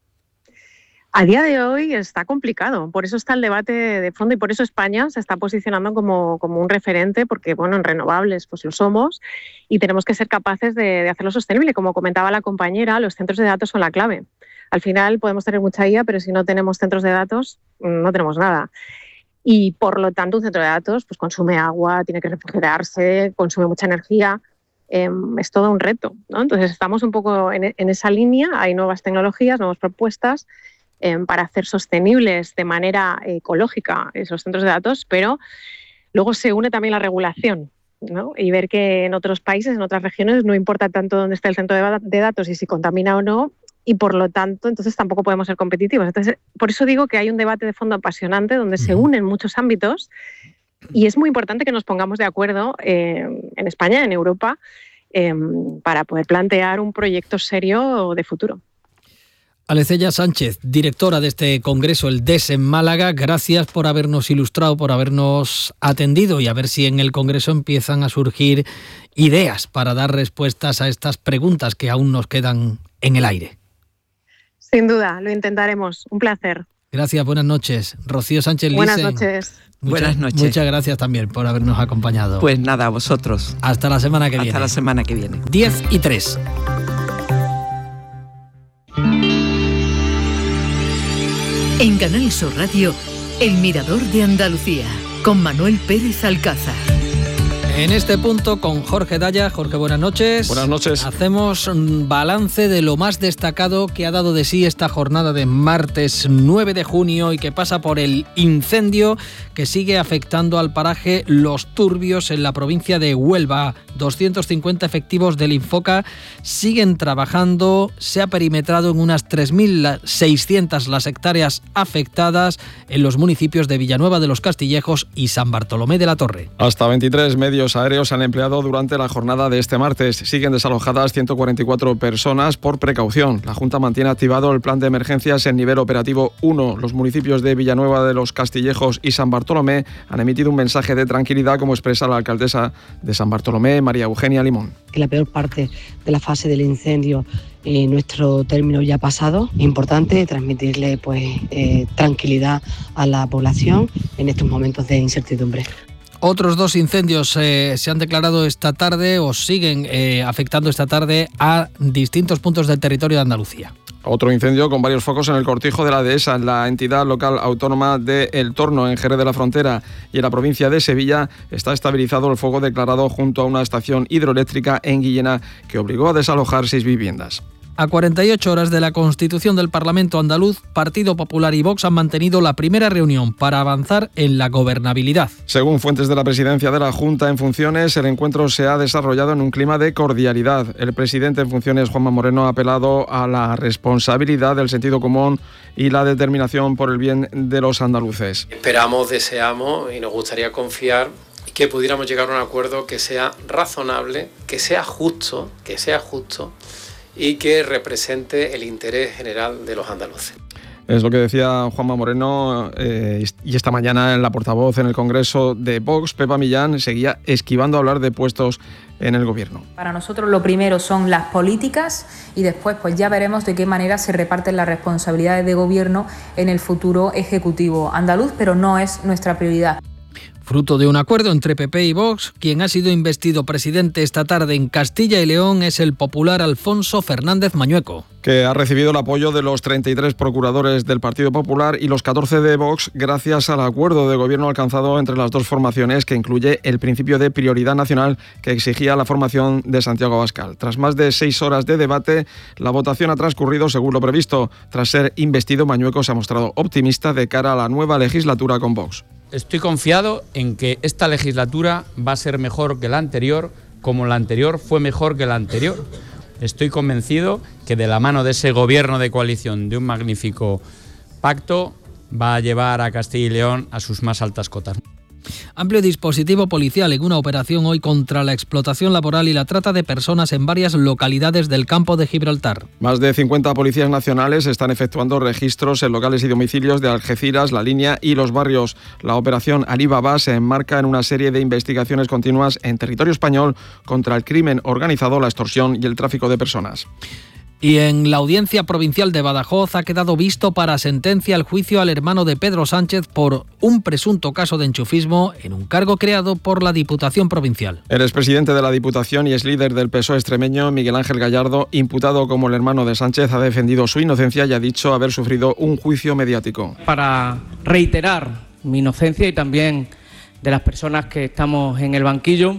S19: A día de hoy está complicado, por eso está el debate de fondo y por eso España se está posicionando como, como un referente, porque bueno, en renovables pues lo somos y tenemos que ser capaces de, de hacerlo sostenible. Como comentaba la compañera, los centros de datos son la clave. Al final podemos tener mucha I A, pero si no tenemos centros de datos, no tenemos nada. Y por lo tanto un centro de datos pues consume agua, tiene que refrigerarse, consume mucha energía. Eh, es todo un reto, ¿no? Entonces estamos un poco en, en esa línea, hay nuevas tecnologías, nuevas propuestas Eh, para hacer sostenibles de manera ecológica esos centros de datos, pero luego se une también la regulación, ¿no? Y ver que en otros países, en otras regiones, no importa tanto dónde está el centro de, de datos y si contamina o no, y por lo tanto entonces tampoco podemos ser competitivos. Entonces, por eso digo que hay un debate de fondo apasionante donde se unen muchos ámbitos y es muy importante que nos pongamos de acuerdo eh, en España, en Europa, eh, para poder plantear un proyecto serio de futuro.
S6: Alecella Sánchez, directora de este congreso, el D E S en Málaga, gracias por habernos ilustrado, por habernos atendido y a ver si en el congreso empiezan a surgir ideas para dar respuestas a estas preguntas que aún nos quedan en el aire.
S19: Sin duda, lo intentaremos. Un placer.
S6: Gracias, buenas noches. Rocío Sánchez Lisen.
S19: Buenas noches.
S6: Muchas,
S11: buenas noches.
S6: Muchas gracias también por habernos acompañado.
S11: Pues nada, a vosotros.
S6: Hasta la semana que
S11: Hasta
S6: viene.
S11: Hasta la semana que viene.
S6: diez y tres.
S8: En Canal Sur Radio, El Mirador de Andalucía, con Manuel Pérez Alcázar.
S6: En este punto con Jorge Daya. Jorge, buenas noches.
S20: Buenas noches.
S6: Hacemos un balance de lo más destacado que ha dado de sí esta jornada de martes nueve de junio y que pasa por el incendio que sigue afectando al paraje Los Turbios en la provincia de Huelva. doscientos cincuenta efectivos del Infoca siguen trabajando. Se ha perimetrado en unas tres mil seiscientas las hectáreas afectadas en los municipios de Villanueva de los Castillejos y San Bartolomé de la Torre.
S20: Hasta veintitrés medios aéreos se han empleado durante la jornada de este martes. Siguen desalojadas ciento cuarenta y cuatro personas por precaución. La Junta mantiene activado el plan de emergencias en nivel operativo uno. Los municipios de Villanueva de los Castillejos y San Bartolomé han emitido un mensaje de tranquilidad, como expresa la alcaldesa de San Bartolomé, María Eugenia Limón.
S21: Que la peor parte de la fase del incendio, eh, nuestro término ya pasado. Importante transmitirle pues eh, tranquilidad a la población en estos momentos de incertidumbre.
S6: Otros dos incendios eh, se han declarado esta tarde o siguen eh, afectando esta tarde a distintos puntos del territorio de Andalucía.
S20: Otro incendio con varios focos en el cortijo de la dehesa, en la entidad local autónoma de El Torno, en Jerez de la Frontera, y en la provincia de Sevilla está estabilizado el fuego declarado junto a una estación hidroeléctrica en Guillena que obligó a desalojar seis viviendas.
S6: A cuarenta y ocho horas de la constitución del Parlamento andaluz, Partido Popular y Vox han mantenido la primera reunión para avanzar en la gobernabilidad.
S20: Según fuentes de la presidencia de la Junta en funciones, el encuentro se ha desarrollado en un clima de cordialidad. El presidente en funciones, Juanma Moreno, ha apelado a la responsabilidad, del sentido común y la determinación por el bien de los andaluces.
S22: Esperamos, deseamos y nos gustaría confiar que pudiéramos llegar a un acuerdo que sea razonable, que sea justo, que sea justo, y que represente el interés general de los andaluces.
S20: Es lo que decía Juanma Moreno eh, y esta mañana en la portavoz en el Congreso de Vox, Pepa Millán, seguía esquivando hablar de puestos en el gobierno.
S23: Para nosotros lo primero son las políticas y después pues ya veremos de qué manera se reparten las responsabilidades de gobierno en el futuro ejecutivo andaluz, pero no es nuestra prioridad.
S6: Fruto de un acuerdo entre P P y Vox, quien ha sido investido presidente esta tarde en Castilla y León es el popular Alfonso Fernández Mañueco,
S20: que ha recibido el apoyo de los treinta y tres procuradores del Partido Popular y los catorce de Vox gracias al acuerdo de gobierno alcanzado entre las dos formaciones, que incluye el principio de prioridad nacional que exigía la formación de Santiago Abascal. Tras más de seis horas de debate, la votación ha transcurrido según lo previsto. Tras ser investido, Mañueco se ha mostrado optimista de cara a la nueva legislatura con Vox.
S24: Estoy confiado en que esta legislatura va a ser mejor que la anterior, como la anterior fue mejor que la anterior. Estoy convencido que de la mano de ese gobierno de coalición, de un magnífico pacto, va a llevar a Castilla y León a sus más altas cotas.
S6: Amplio dispositivo policial en una operación hoy contra la explotación laboral y la trata de personas en varias localidades del campo de Gibraltar.
S20: Más de cincuenta policías nacionales están efectuando registros en locales y domicilios de Algeciras, La Línea y Los Barrios. La operación Alibaba se enmarca en una serie de investigaciones continuas en territorio español contra el crimen organizado, la extorsión y el tráfico de personas.
S6: Y en la Audiencia Provincial de Badajoz ha quedado visto para sentencia el juicio al hermano de Pedro Sánchez por un presunto caso de enchufismo en un cargo creado por la Diputación Provincial.
S20: El expresidente de la Diputación y ex líder del P S O E extremeño, Miguel Ángel Gallardo, imputado como el hermano de Sánchez, ha defendido su inocencia y ha dicho haber sufrido un juicio mediático.
S25: Para reiterar mi inocencia y también de las personas que estamos en el banquillo,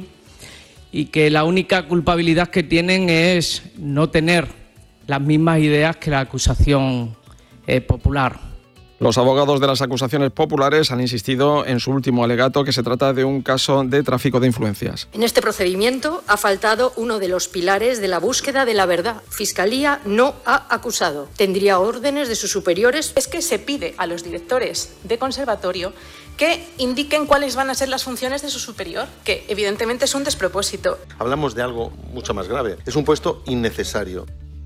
S25: y que la única culpabilidad que tienen es no tener las mismas ideas que la acusación eh, popular.
S20: Los abogados de las acusaciones populares han insistido en su último alegato que se trata de un caso de tráfico de influencias.
S1: En este procedimiento ha faltado uno de los pilares de la búsqueda de la verdad. Fiscalía no ha acusado. Tendría órdenes de sus superiores.
S2: Es que se pide a los directores de conservatorio que indiquen cuáles van a ser las funciones de su superior, que evidentemente es un despropósito.
S3: Hablamos de algo mucho más grave. Es un puesto innecesario.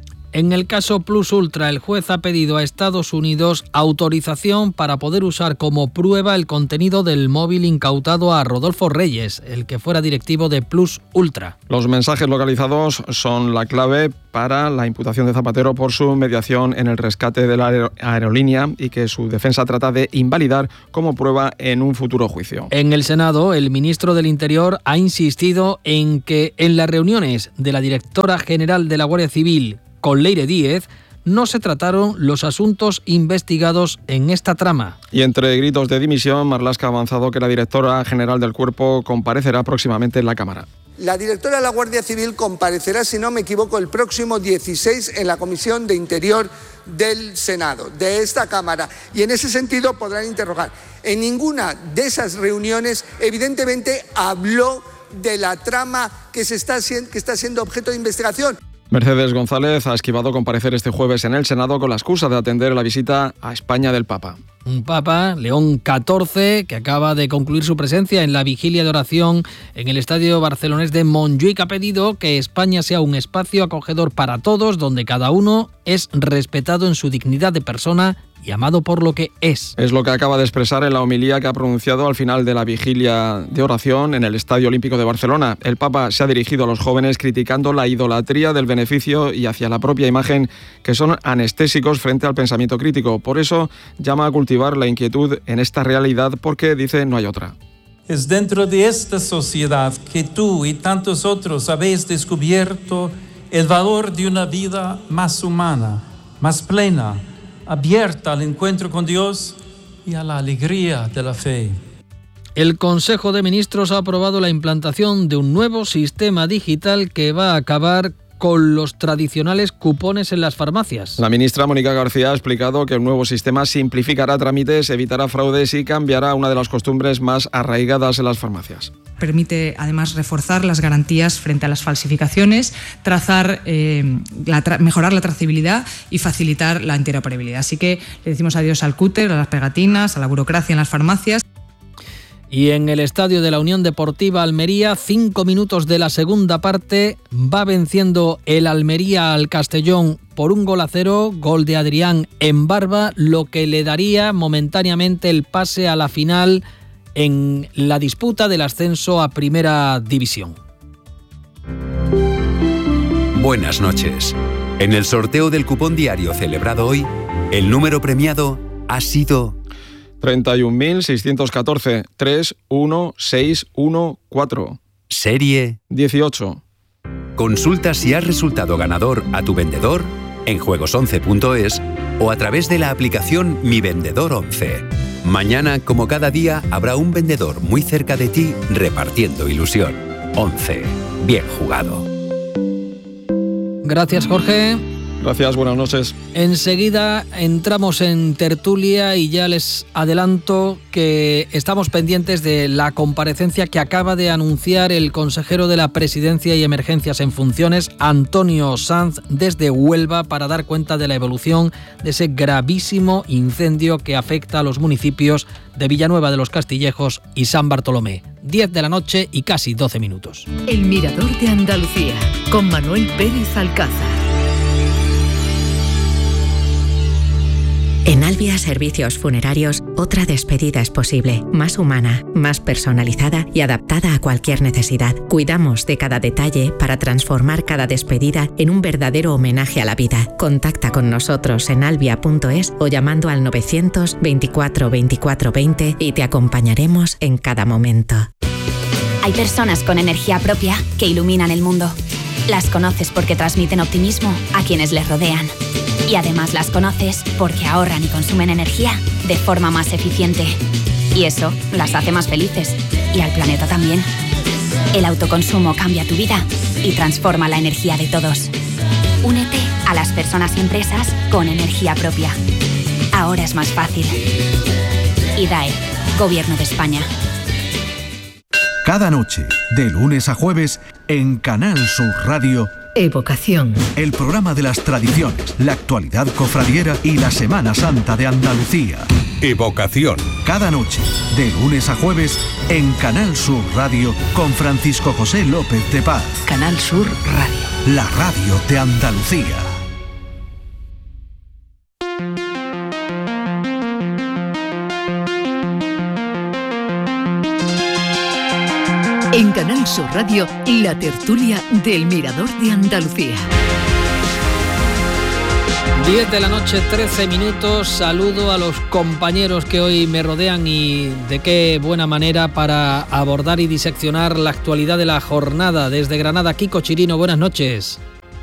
S6: En el caso Plus Ultra, el juez ha pedido a Estados Unidos autorización para poder usar como prueba el contenido del móvil incautado a Rodolfo Reyes, el que fuera directivo de Plus Ultra.
S20: Los mensajes localizados son la clave para la imputación de Zapatero por su mediación en el rescate de la aerolínea y que su defensa trata de invalidar como prueba en un futuro juicio.
S6: En el Senado, el ministro del Interior ha insistido en que en las reuniones de la directora general de la Guardia Civil con Leire Díez, no se trataron los asuntos investigados en esta trama.
S20: Y entre gritos de dimisión, Marlaska ha avanzado que la directora general del Cuerpo comparecerá próximamente en la Cámara.
S4: La directora de la Guardia Civil comparecerá, si no me equivoco, el próximo dieciséis en la Comisión de Interior del Senado, de esta Cámara. Y en ese sentido podrán interrogar. En ninguna de esas reuniones, evidentemente, habló de la trama que, se está, que está siendo objeto de investigación.
S20: Mercedes González ha esquivado comparecer este jueves en el Senado con la excusa de atender la visita a España del Papa.
S6: Un Papa, León catorce, que acaba de concluir su presencia en la vigilia de oración en el estadio barcelonés de Montjuic, ha pedido que España sea un espacio acogedor para todos, donde cada uno es respetado en su dignidad de persona y amado por lo que es.
S20: Es lo que acaba de expresar en la homilía que ha pronunciado al final de la vigilia de oración en el Estadio Olímpico de Barcelona. El Papa se ha dirigido a los jóvenes criticando la idolatría del beneficio y hacia la propia imagen, que son anestésicos frente al pensamiento crítico. Por eso llama a cultivar la inquietud en esta realidad, porque, dice, no hay otra.
S5: Es dentro de esta sociedad que tú y tantos otros habéis descubierto el valor de una vida más humana, más plena, abierta al encuentro con Dios y a la alegría de la fe.
S6: El Consejo de Ministros ha aprobado la implantación de un nuevo sistema digital que va a acabar con los tradicionales cupones en las farmacias.
S20: La ministra Mónica García ha explicado que el nuevo sistema simplificará trámites, evitará fraudes y cambiará una de las costumbres más arraigadas en las farmacias.
S26: Permite además reforzar las garantías frente a las falsificaciones, trazar, eh, la tra- mejorar la trazabilidad y facilitar la interoperabilidad. Así que le decimos adiós al cúter, a las pegatinas, a la burocracia en las farmacias.
S6: Y en el estadio de la Unión Deportiva Almería, cinco minutos de la segunda parte, va venciendo el Almería al Castellón por un gol a cero, gol de Adrián en Barba, lo que le daría momentáneamente el pase a la final en la disputa del ascenso a Primera División.
S27: Buenas noches. En el sorteo del cupón diario celebrado hoy, el número premiado ha sido
S20: treinta y un mil seiscientos catorce, tres uno seis uno cuatro.
S27: Serie
S20: dieciocho.
S27: Consulta si has resultado ganador a tu vendedor en juegos once punto es o a través de la aplicación Mi Vendedor once. Mañana, como cada día, habrá un vendedor muy cerca de ti repartiendo ilusión. once. Bien jugado.
S6: Gracias, Jorge.
S20: Gracias, buenas noches.
S6: Enseguida entramos en tertulia y ya les adelanto que estamos pendientes de la comparecencia que acaba de anunciar el consejero de la Presidencia y Emergencias en funciones, Antonio Sanz, desde Huelva, para dar cuenta de la evolución de ese gravísimo incendio que afecta a los municipios de Villanueva de los Castillejos y San Bartolomé. diez de la noche y casi doce minutos.
S8: El Mirador de Andalucía, con Manuel Pérez Alcázar.
S28: En Albia Servicios Funerarios, otra despedida es posible, más humana, más personalizada y adaptada a cualquier necesidad. Cuidamos de cada detalle para transformar cada despedida en un verdadero homenaje a la vida. Contacta con nosotros en albia punto es o llamando al novecientos veinticuatro veinticuatro veinte y te acompañaremos en cada momento.
S29: Hay personas con energía propia que iluminan el mundo. Las conoces porque transmiten optimismo a quienes les rodean. Y además las conoces porque ahorran y consumen energía de forma más eficiente. Y eso las hace más felices. Y al planeta también. El autoconsumo cambia tu vida y transforma la energía de todos. Únete a las personas y empresas con energía propia. ahora es más fácil. I D A E, Gobierno de España.
S7: Cada noche, de lunes a jueves, en Canal Sur Radio,
S8: Evocación.
S7: El programa de las tradiciones, la actualidad cofradiera y la Semana Santa de Andalucía. Evocación. Cada noche, de lunes a jueves, en Canal Sur Radio, con Francisco José López de Paz.
S8: Canal Sur Radio.
S7: La radio de Andalucía.
S8: En Canal Sur Radio, la tertulia del Mirador de Andalucía.
S6: diez de la noche, trece minutos. Saludo a los compañeros que hoy me rodean y de qué buena manera para abordar y diseccionar la actualidad de la jornada. Desde Granada, Kiko Chirino, buenas noches.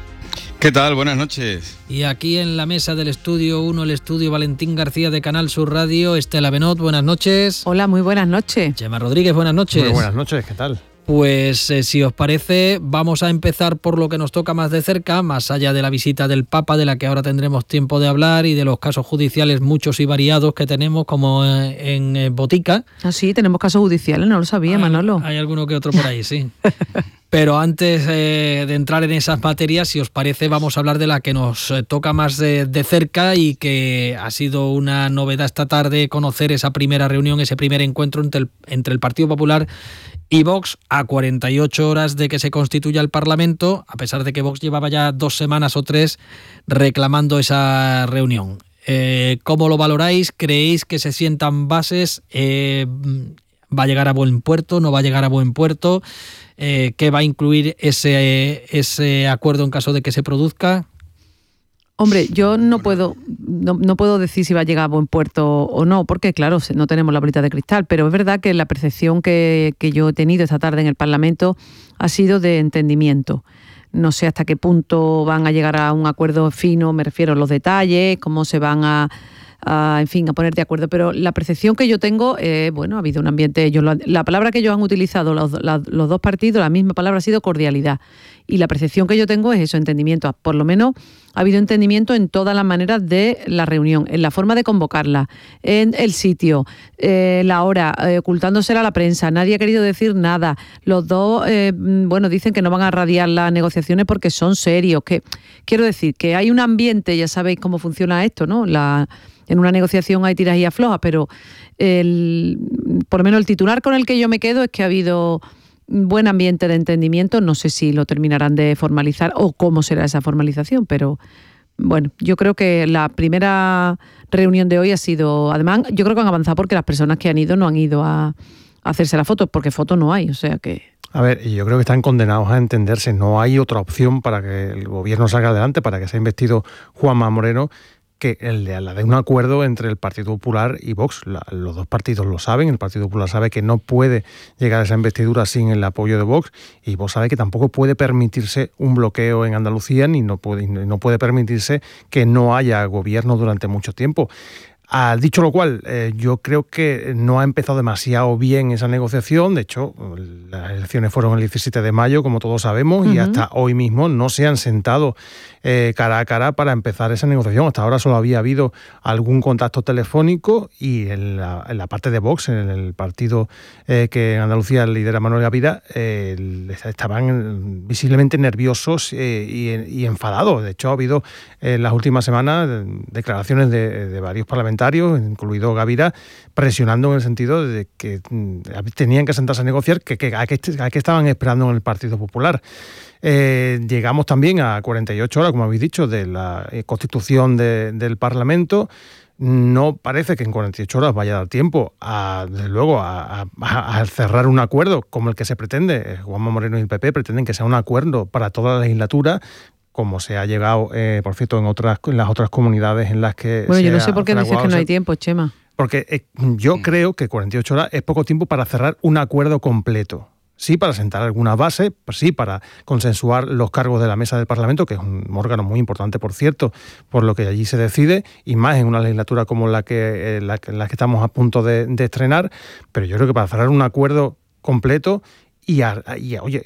S9: ¿Qué tal? Buenas noches.
S6: Y aquí en la mesa del estudio uno, el estudio Valentín García de Canal Sur Radio, Estela Benot, buenas noches.
S10: Hola, muy buenas noches.
S6: Chema Rodríguez, buenas noches.
S9: Muy buenas noches, ¿qué tal?
S6: Pues eh, si os parece, vamos a empezar por lo que nos toca más de cerca, más allá de la visita del Papa, de la que ahora tendremos tiempo de hablar, y de los casos judiciales muchos y variados que tenemos, como eh, en eh, Botica.
S10: Ah, sí, tenemos casos judiciales, no lo sabía,
S6: hay,
S10: Manolo.
S6: Hay alguno que otro por ahí, sí. Pero antes eh, de entrar en esas materias, si os parece, vamos a hablar de la que nos eh, toca más de, de cerca y que ha sido una novedad esta tarde, conocer esa primera reunión, ese primer encuentro entre el, entre el Partido Popular y Vox, a cuarenta y ocho horas de que se constituya el Parlamento, a pesar de que Vox llevaba ya dos semanas o tres reclamando esa reunión. Eh, ¿Cómo lo valoráis? ¿Creéis que se sientan bases? Eh, ¿Va a llegar a buen puerto? ¿No va a llegar a buen puerto? Eh, ¿Qué va a incluir ese, ese acuerdo en caso de que se produzca?
S10: Hombre, yo no puedo, no, no puedo decir si va a llegar a buen puerto o no, porque claro, no tenemos la bolita de cristal, pero es verdad que la percepción que, que yo he tenido esta tarde en el Parlamento ha sido de entendimiento. No sé hasta qué punto van a llegar a un acuerdo fino, me refiero a los detalles, cómo se van a, a en fin, a poner de acuerdo, pero la percepción que yo tengo, eh, bueno, ha habido un ambiente, ellos lo, la palabra que ellos han utilizado, los, la, los dos partidos, la misma palabra ha sido cordialidad. Y la percepción que yo tengo es eso, entendimiento. Por lo menos ha habido entendimiento en todas las maneras de la reunión, en la forma de convocarla, en el sitio, eh, la hora, eh, ocultándosela a la prensa. Nadie ha querido decir nada. Los dos, eh, bueno, dicen que no van a radiar las negociaciones porque son serios. Que, quiero decir, que hay un ambiente, ya sabéis cómo funciona esto, ¿no? La, en una negociación hay tiras y aflojas, pero el, por lo menos el titular con el que yo me quedo es que ha habido buen ambiente de entendimiento. No sé si lo terminarán de formalizar o cómo será esa formalización, pero bueno, yo creo que la primera reunión de hoy ha sido, además, yo creo que han avanzado porque las personas que han ido no han ido a, a hacerse las fotos, porque fotos no hay, o sea que...
S9: A ver, yo creo que están condenados a entenderse. No hay otra opción para que el gobierno salga adelante, para que sea investido Juanma Moreno, que el de, la de un acuerdo entre el Partido Popular y Vox. La, los dos partidos lo saben, el Partido Popular sabe que no puede llegar a esa investidura sin el apoyo de Vox, y Vox sabe que tampoco puede permitirse un bloqueo en Andalucía, ni no puede, no puede permitirse que no haya gobierno durante mucho tiempo. Ah, dicho lo cual, eh, yo creo que no ha empezado demasiado bien esa negociación. De hecho, las elecciones fueron el diecisiete de mayo, como todos sabemos, uh-huh. y hasta hoy mismo no se han sentado eh, cara a cara para empezar esa negociación. Hasta ahora solo había habido algún contacto telefónico, y en la, en la parte de Vox, en el partido eh, que en Andalucía lidera Manuel Gavira, eh, estaban visiblemente nerviosos eh, y, y enfadados. De hecho, ha habido en eh, las últimas semanas declaraciones de, de varios parlamentarios, incluido Gavira, presionando en el sentido de que tenían que sentarse a negociar, que, que, a, que, a que estaban esperando en el Partido Popular. Eh, llegamos también a cuarenta y ocho horas, como habéis dicho, de la constitución de, del Parlamento. No parece que en cuarenta y ocho horas vaya a dar tiempo, a, desde luego, a, a, a cerrar un acuerdo como el que se pretende. Juanma Moreno y el P P pretenden que sea un acuerdo para toda la legislatura, como se ha llegado, eh, por cierto, en otras en las otras comunidades en las que...
S10: Bueno,
S9: se
S10: yo no sé por qué dices que no hay
S9: se...
S10: tiempo, Chema.
S9: Porque eh, yo mm. creo que cuarenta y ocho horas es poco tiempo para cerrar un acuerdo completo. Sí, para sentar alguna base, sí, para consensuar los cargos de la mesa del Parlamento, que es un órgano muy importante, por cierto, por lo que allí se decide, y más en una legislatura como la que, eh, la, la que estamos a punto de, de estrenar. Pero yo creo que para cerrar un acuerdo completo... Y, a, y, oye, y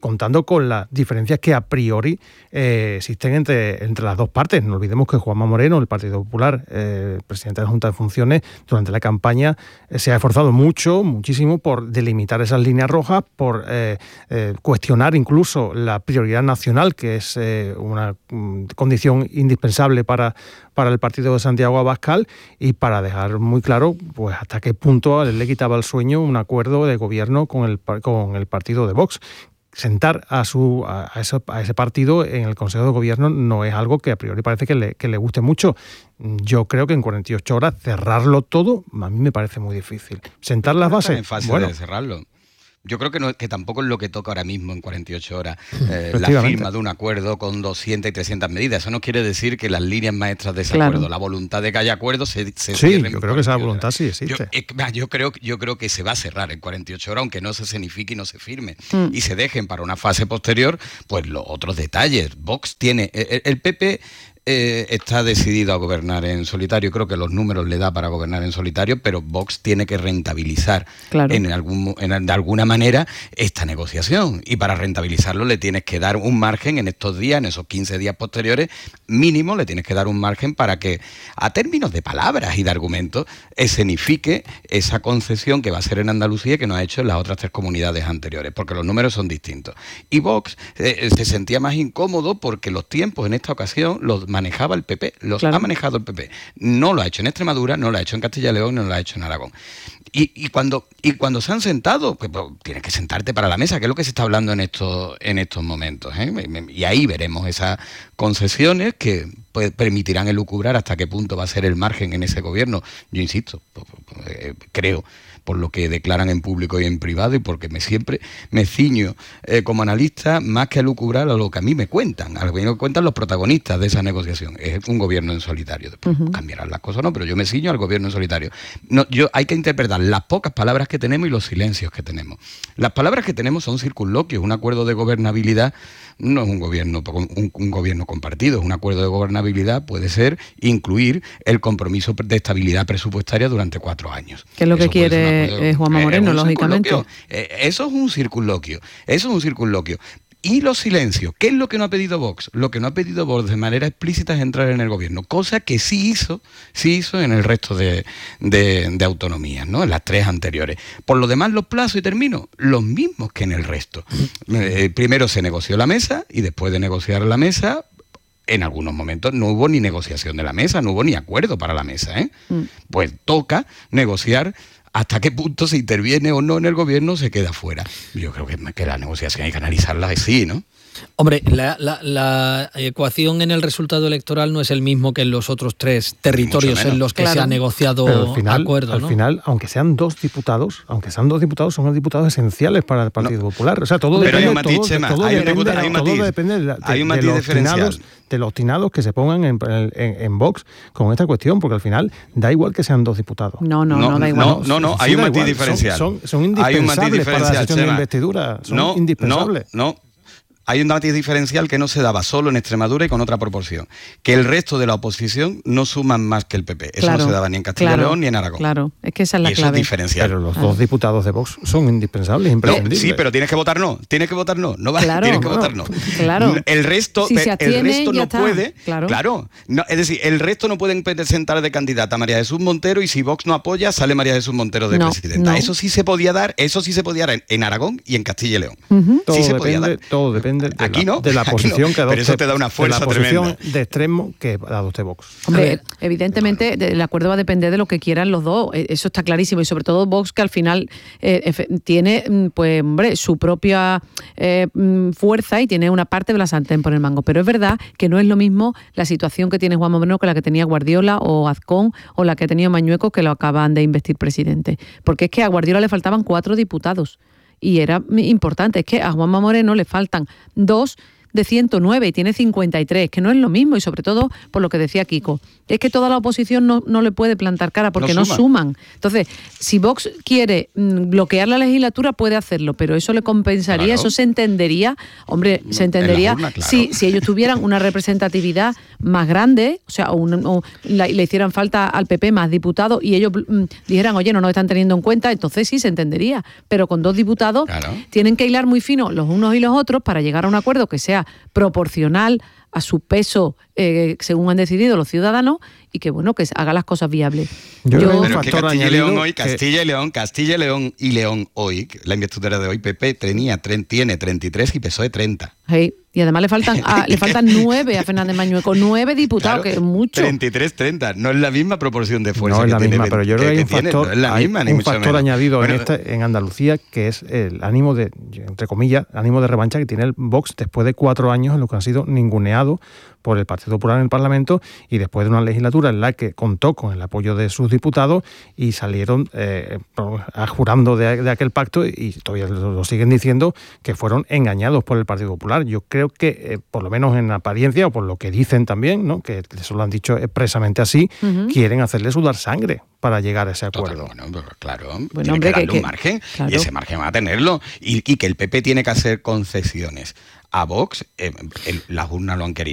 S9: contando con las diferencias que a priori eh, existen entre, entre las dos partes. No olvidemos que Juanma Moreno, el Partido Popular, eh, presidente de la Junta de Funciones, durante la campaña eh, se ha esforzado mucho, muchísimo por delimitar esas líneas rojas, por eh, eh, cuestionar incluso la prioridad nacional, que es eh, una mm, condición indispensable para, para el partido de Santiago Abascal, y para dejar muy claro pues hasta qué punto le quitaba el sueño un acuerdo de gobierno con el, con el partido de Vox. Sentar a, su, a, ese, a ese partido en el Consejo de Gobierno no es algo que a priori parece que le, que le guste mucho. Yo creo que en cuarenta y ocho horas cerrarlo todo a mí me parece muy difícil. Sentar las bases,
S11: en fase
S9: bueno,
S11: de cerrarlo. Yo creo que, no, que tampoco es lo que toca ahora mismo en cuarenta y ocho horas eh, la firma de un acuerdo con doscientas y trescientas medidas. Eso no quiere decir que las líneas maestras de ese
S9: Claro.
S11: acuerdo, la voluntad de que haya acuerdo se, se
S9: sí,
S11: cierren
S9: yo
S11: en
S9: creo que esa
S11: cuarenta y ocho
S9: voluntad sí
S11: horas.
S9: existe.
S11: Yo, eh, yo, creo, yo creo que se va a cerrar en cuarenta y ocho horas, aunque no se escenifique y no se firme.
S10: Mm.
S11: Y se dejen para una fase posterior pues los otros detalles. Vox tiene... El, el P P... Eh, está decidido a gobernar en solitario. Creo que los números le da para gobernar en solitario, pero Vox tiene que rentabilizar
S10: Claro.
S11: en algún, en, de alguna manera esta negociación. Y para rentabilizarlo le tienes que dar un margen en estos días, en esos quince días posteriores, mínimo le tienes que dar un margen para que, a términos de palabras y de argumentos, escenifique esa concesión que va a ser en Andalucía y que no ha hecho en las otras tres comunidades anteriores, porque los números son distintos. Y Vox eh, se sentía más incómodo porque los tiempos en esta ocasión los manejaba el P P, los
S10: Claro.
S11: ha manejado el P P. No lo ha hecho en Extremadura, no lo ha hecho en Castilla y León, no lo ha hecho en Aragón. Y, y cuando y cuando se han sentado, pues, pues, tienes que sentarte para la mesa, que es lo que se está hablando en estos en estos momentos, ¿eh? Y ahí veremos esas concesiones que pues, permitirán elucubrar hasta qué punto va a ser el margen en ese gobierno. Yo insisto, pues, pues, eh, creo, por lo que declaran en público y en privado, y porque me siempre me ciño eh, como analista más que a lucubrar a lo que a mí me cuentan, a lo que me cuentan los protagonistas de esa negociación. Es un gobierno en solitario. Después uh-huh. cambiarán las cosas, no, pero yo me ciño al gobierno en solitario. No, yo hay que interpretar las pocas palabras que tenemos y los silencios que tenemos. Las palabras que tenemos son circunloquios. Un acuerdo de gobernabilidad no es un gobierno un, un gobierno compartido. Un acuerdo de gobernabilidad puede ser incluir el compromiso de estabilidad presupuestaria durante cuatro años.
S10: ¿Qué es lo que
S11: Eso puede ser
S10: quiere eh, Juanma Moreno,
S11: eh,
S10: lógicamente?
S11: Eh, eso es un circunloquio. Eso es un circunloquio. Y los silencios. ¿Qué es lo que no ha pedido Vox? Lo que no ha pedido Vox de manera explícita es entrar en el gobierno, cosa que sí hizo, sí hizo en el resto de, de, de autonomías, ¿no? En las tres anteriores. Por lo demás, los plazos, y termino, los mismos que en el resto. Eh, primero se negoció la mesa, y después de negociar la mesa, en algunos momentos no hubo ni negociación de la mesa, no hubo ni acuerdo para la mesa, ¿eh? Mm. Pues toca negociar. Hasta qué punto se interviene o no en el gobierno se queda fuera. Yo creo que, que la negociación hay que analizarla así, ¿no?
S6: Hombre, la, la, la ecuación en el resultado electoral no es el mismo que en los otros tres territorios en los que claro. se ha negociado
S9: Pero al final,
S6: acuerdo,
S9: al
S6: ¿no?
S9: final, aunque sean dos diputados, aunque sean dos diputados, son los diputados esenciales para el Partido no. Popular. O sea, todo
S11: Pero
S9: depende,
S11: hay un matiz,
S9: todo,
S11: Chema,
S9: todo
S11: hay
S9: depende,
S11: un, hay un
S9: todo
S11: matiz,
S9: depende de, de,
S11: hay un
S9: de,
S11: matiz
S9: los
S11: diferencial.
S9: tinados, de los tinados que se pongan en, en, en Vox con esta cuestión, porque al final da igual que sean dos diputados.
S10: No, no, no, no da igual.
S11: No, no, no, hay
S9: sí
S11: un matiz
S9: igual.
S11: diferencial.
S9: Son, son, son indispensables para la sesión de investidura. Son
S11: no,
S9: indispensables.
S11: No, no. Hay un matiz diferencial que no se daba solo en Extremadura y con otra proporción. Que el resto de la oposición no suman más que el P P. Eso
S10: claro,
S11: no se daba ni en Castilla y
S10: claro,
S11: León ni en Aragón.
S10: Claro, es que esa es la
S11: y eso
S10: clave.
S11: Es diferencial.
S9: Pero los ah. dos diputados de Vox son indispensables, imprescindibles.
S11: No, sí, pero tienes que votar no. Tienes que votar no. No vale,
S10: claro,
S11: tienes que
S10: no,
S11: votar no.
S10: Claro.
S11: El resto,
S10: si se atiene,
S11: el resto no
S10: está.
S11: puede.
S10: Claro.
S11: claro no, es decir, el resto no pueden presentar de candidata a María Jesús Montero, y si Vox no apoya, sale María Jesús Montero de
S10: no,
S11: presidenta.
S10: No.
S11: Eso sí se podía dar, eso sí se podía dar en, en Aragón y en Castilla y León.
S10: Uh-huh.
S9: Todo,
S11: sí se
S9: depende,
S11: podía dar.
S9: todo depende de
S11: Aquí
S9: la,
S11: no,
S9: de la posición no, que adopte,
S11: pero eso te da una fuerza
S9: de la posición
S11: tremenda.
S9: de extremo que adopte Vox.
S10: Hombre, evidentemente el acuerdo va a depender de lo que quieran los dos, eso está clarísimo, y sobre todo Vox, que al final eh, tiene pues hombre su propia eh, fuerza y tiene una parte de la sartén por el mango, pero es verdad que no es lo mismo la situación que tiene Juanma Moreno que la que tenía Guardiola o Azcón o la que ha tenido Mañueco, que lo acaban de investir presidente, porque es que a Guardiola le faltaban cuatro diputados y era importante, es que a Juanma Moreno le faltan dos de ciento nueve y tiene cincuenta y tres, que no es lo mismo, y sobre todo por lo que decía Kiko, es que toda la oposición no, no le puede plantar cara porque no, no suman. Entonces, si Vox quiere bloquear la legislatura, puede hacerlo, pero eso le compensaría, claro. Eso se entendería, hombre, se entendería urna, claro. si, si ellos tuvieran una representatividad más grande, o sea, un, o la, le hicieran falta al P P más diputados y ellos mm, dijeran, oye, no nos están teniendo en cuenta, entonces sí se entendería, pero con dos diputados claro. tienen que hilar muy fino los unos y los otros para llegar a un acuerdo que sea proporcional a su peso, eh, según han decidido los ciudadanos, y que bueno, que haga las cosas viables.
S11: Yo, Yo pero es que Castilla y León hoy, Castilla que... y León, Castilla y León y León hoy, la investidura de hoy, P P tenía, tiene treinta y tres y P S O E treinta.
S10: Hey, y además le faltan a, le faltan nueve a Fernández Mañueco, con nueve diputados, claro, que es mucho.
S11: treinta y tres treinta, no es la misma proporción de fuerza.
S9: No es la
S11: que
S9: misma,
S11: tiene,
S9: pero yo creo que, que hay un factor,
S11: no es la misma,
S9: hay un factor añadido bueno, en, este, en Andalucía, que es el ánimo de, entre comillas, ánimo de revancha que tiene el Vox después de cuatro años en los que han sido ninguneados por el Partido Popular en el Parlamento y después de una legislatura en la que contó con el apoyo de sus diputados y salieron eh, jurando de, de aquel pacto y todavía lo, lo siguen diciendo que fueron engañados por el Partido Popular. Yo creo que, eh, por lo menos en apariencia o por lo que dicen también, ¿no? Que eso lo han dicho expresamente así, uh-huh. quieren hacerle sudar sangre para llegar a ese acuerdo.
S11: Total, bueno, claro,
S10: bueno,
S11: tiene
S10: hombre,
S11: que darle
S10: que,
S11: un margen
S10: claro.
S11: y ese margen va a tenerlo y, y que el P P tiene que hacer concesiones a Vox, eh, el, las urnas lo han querido.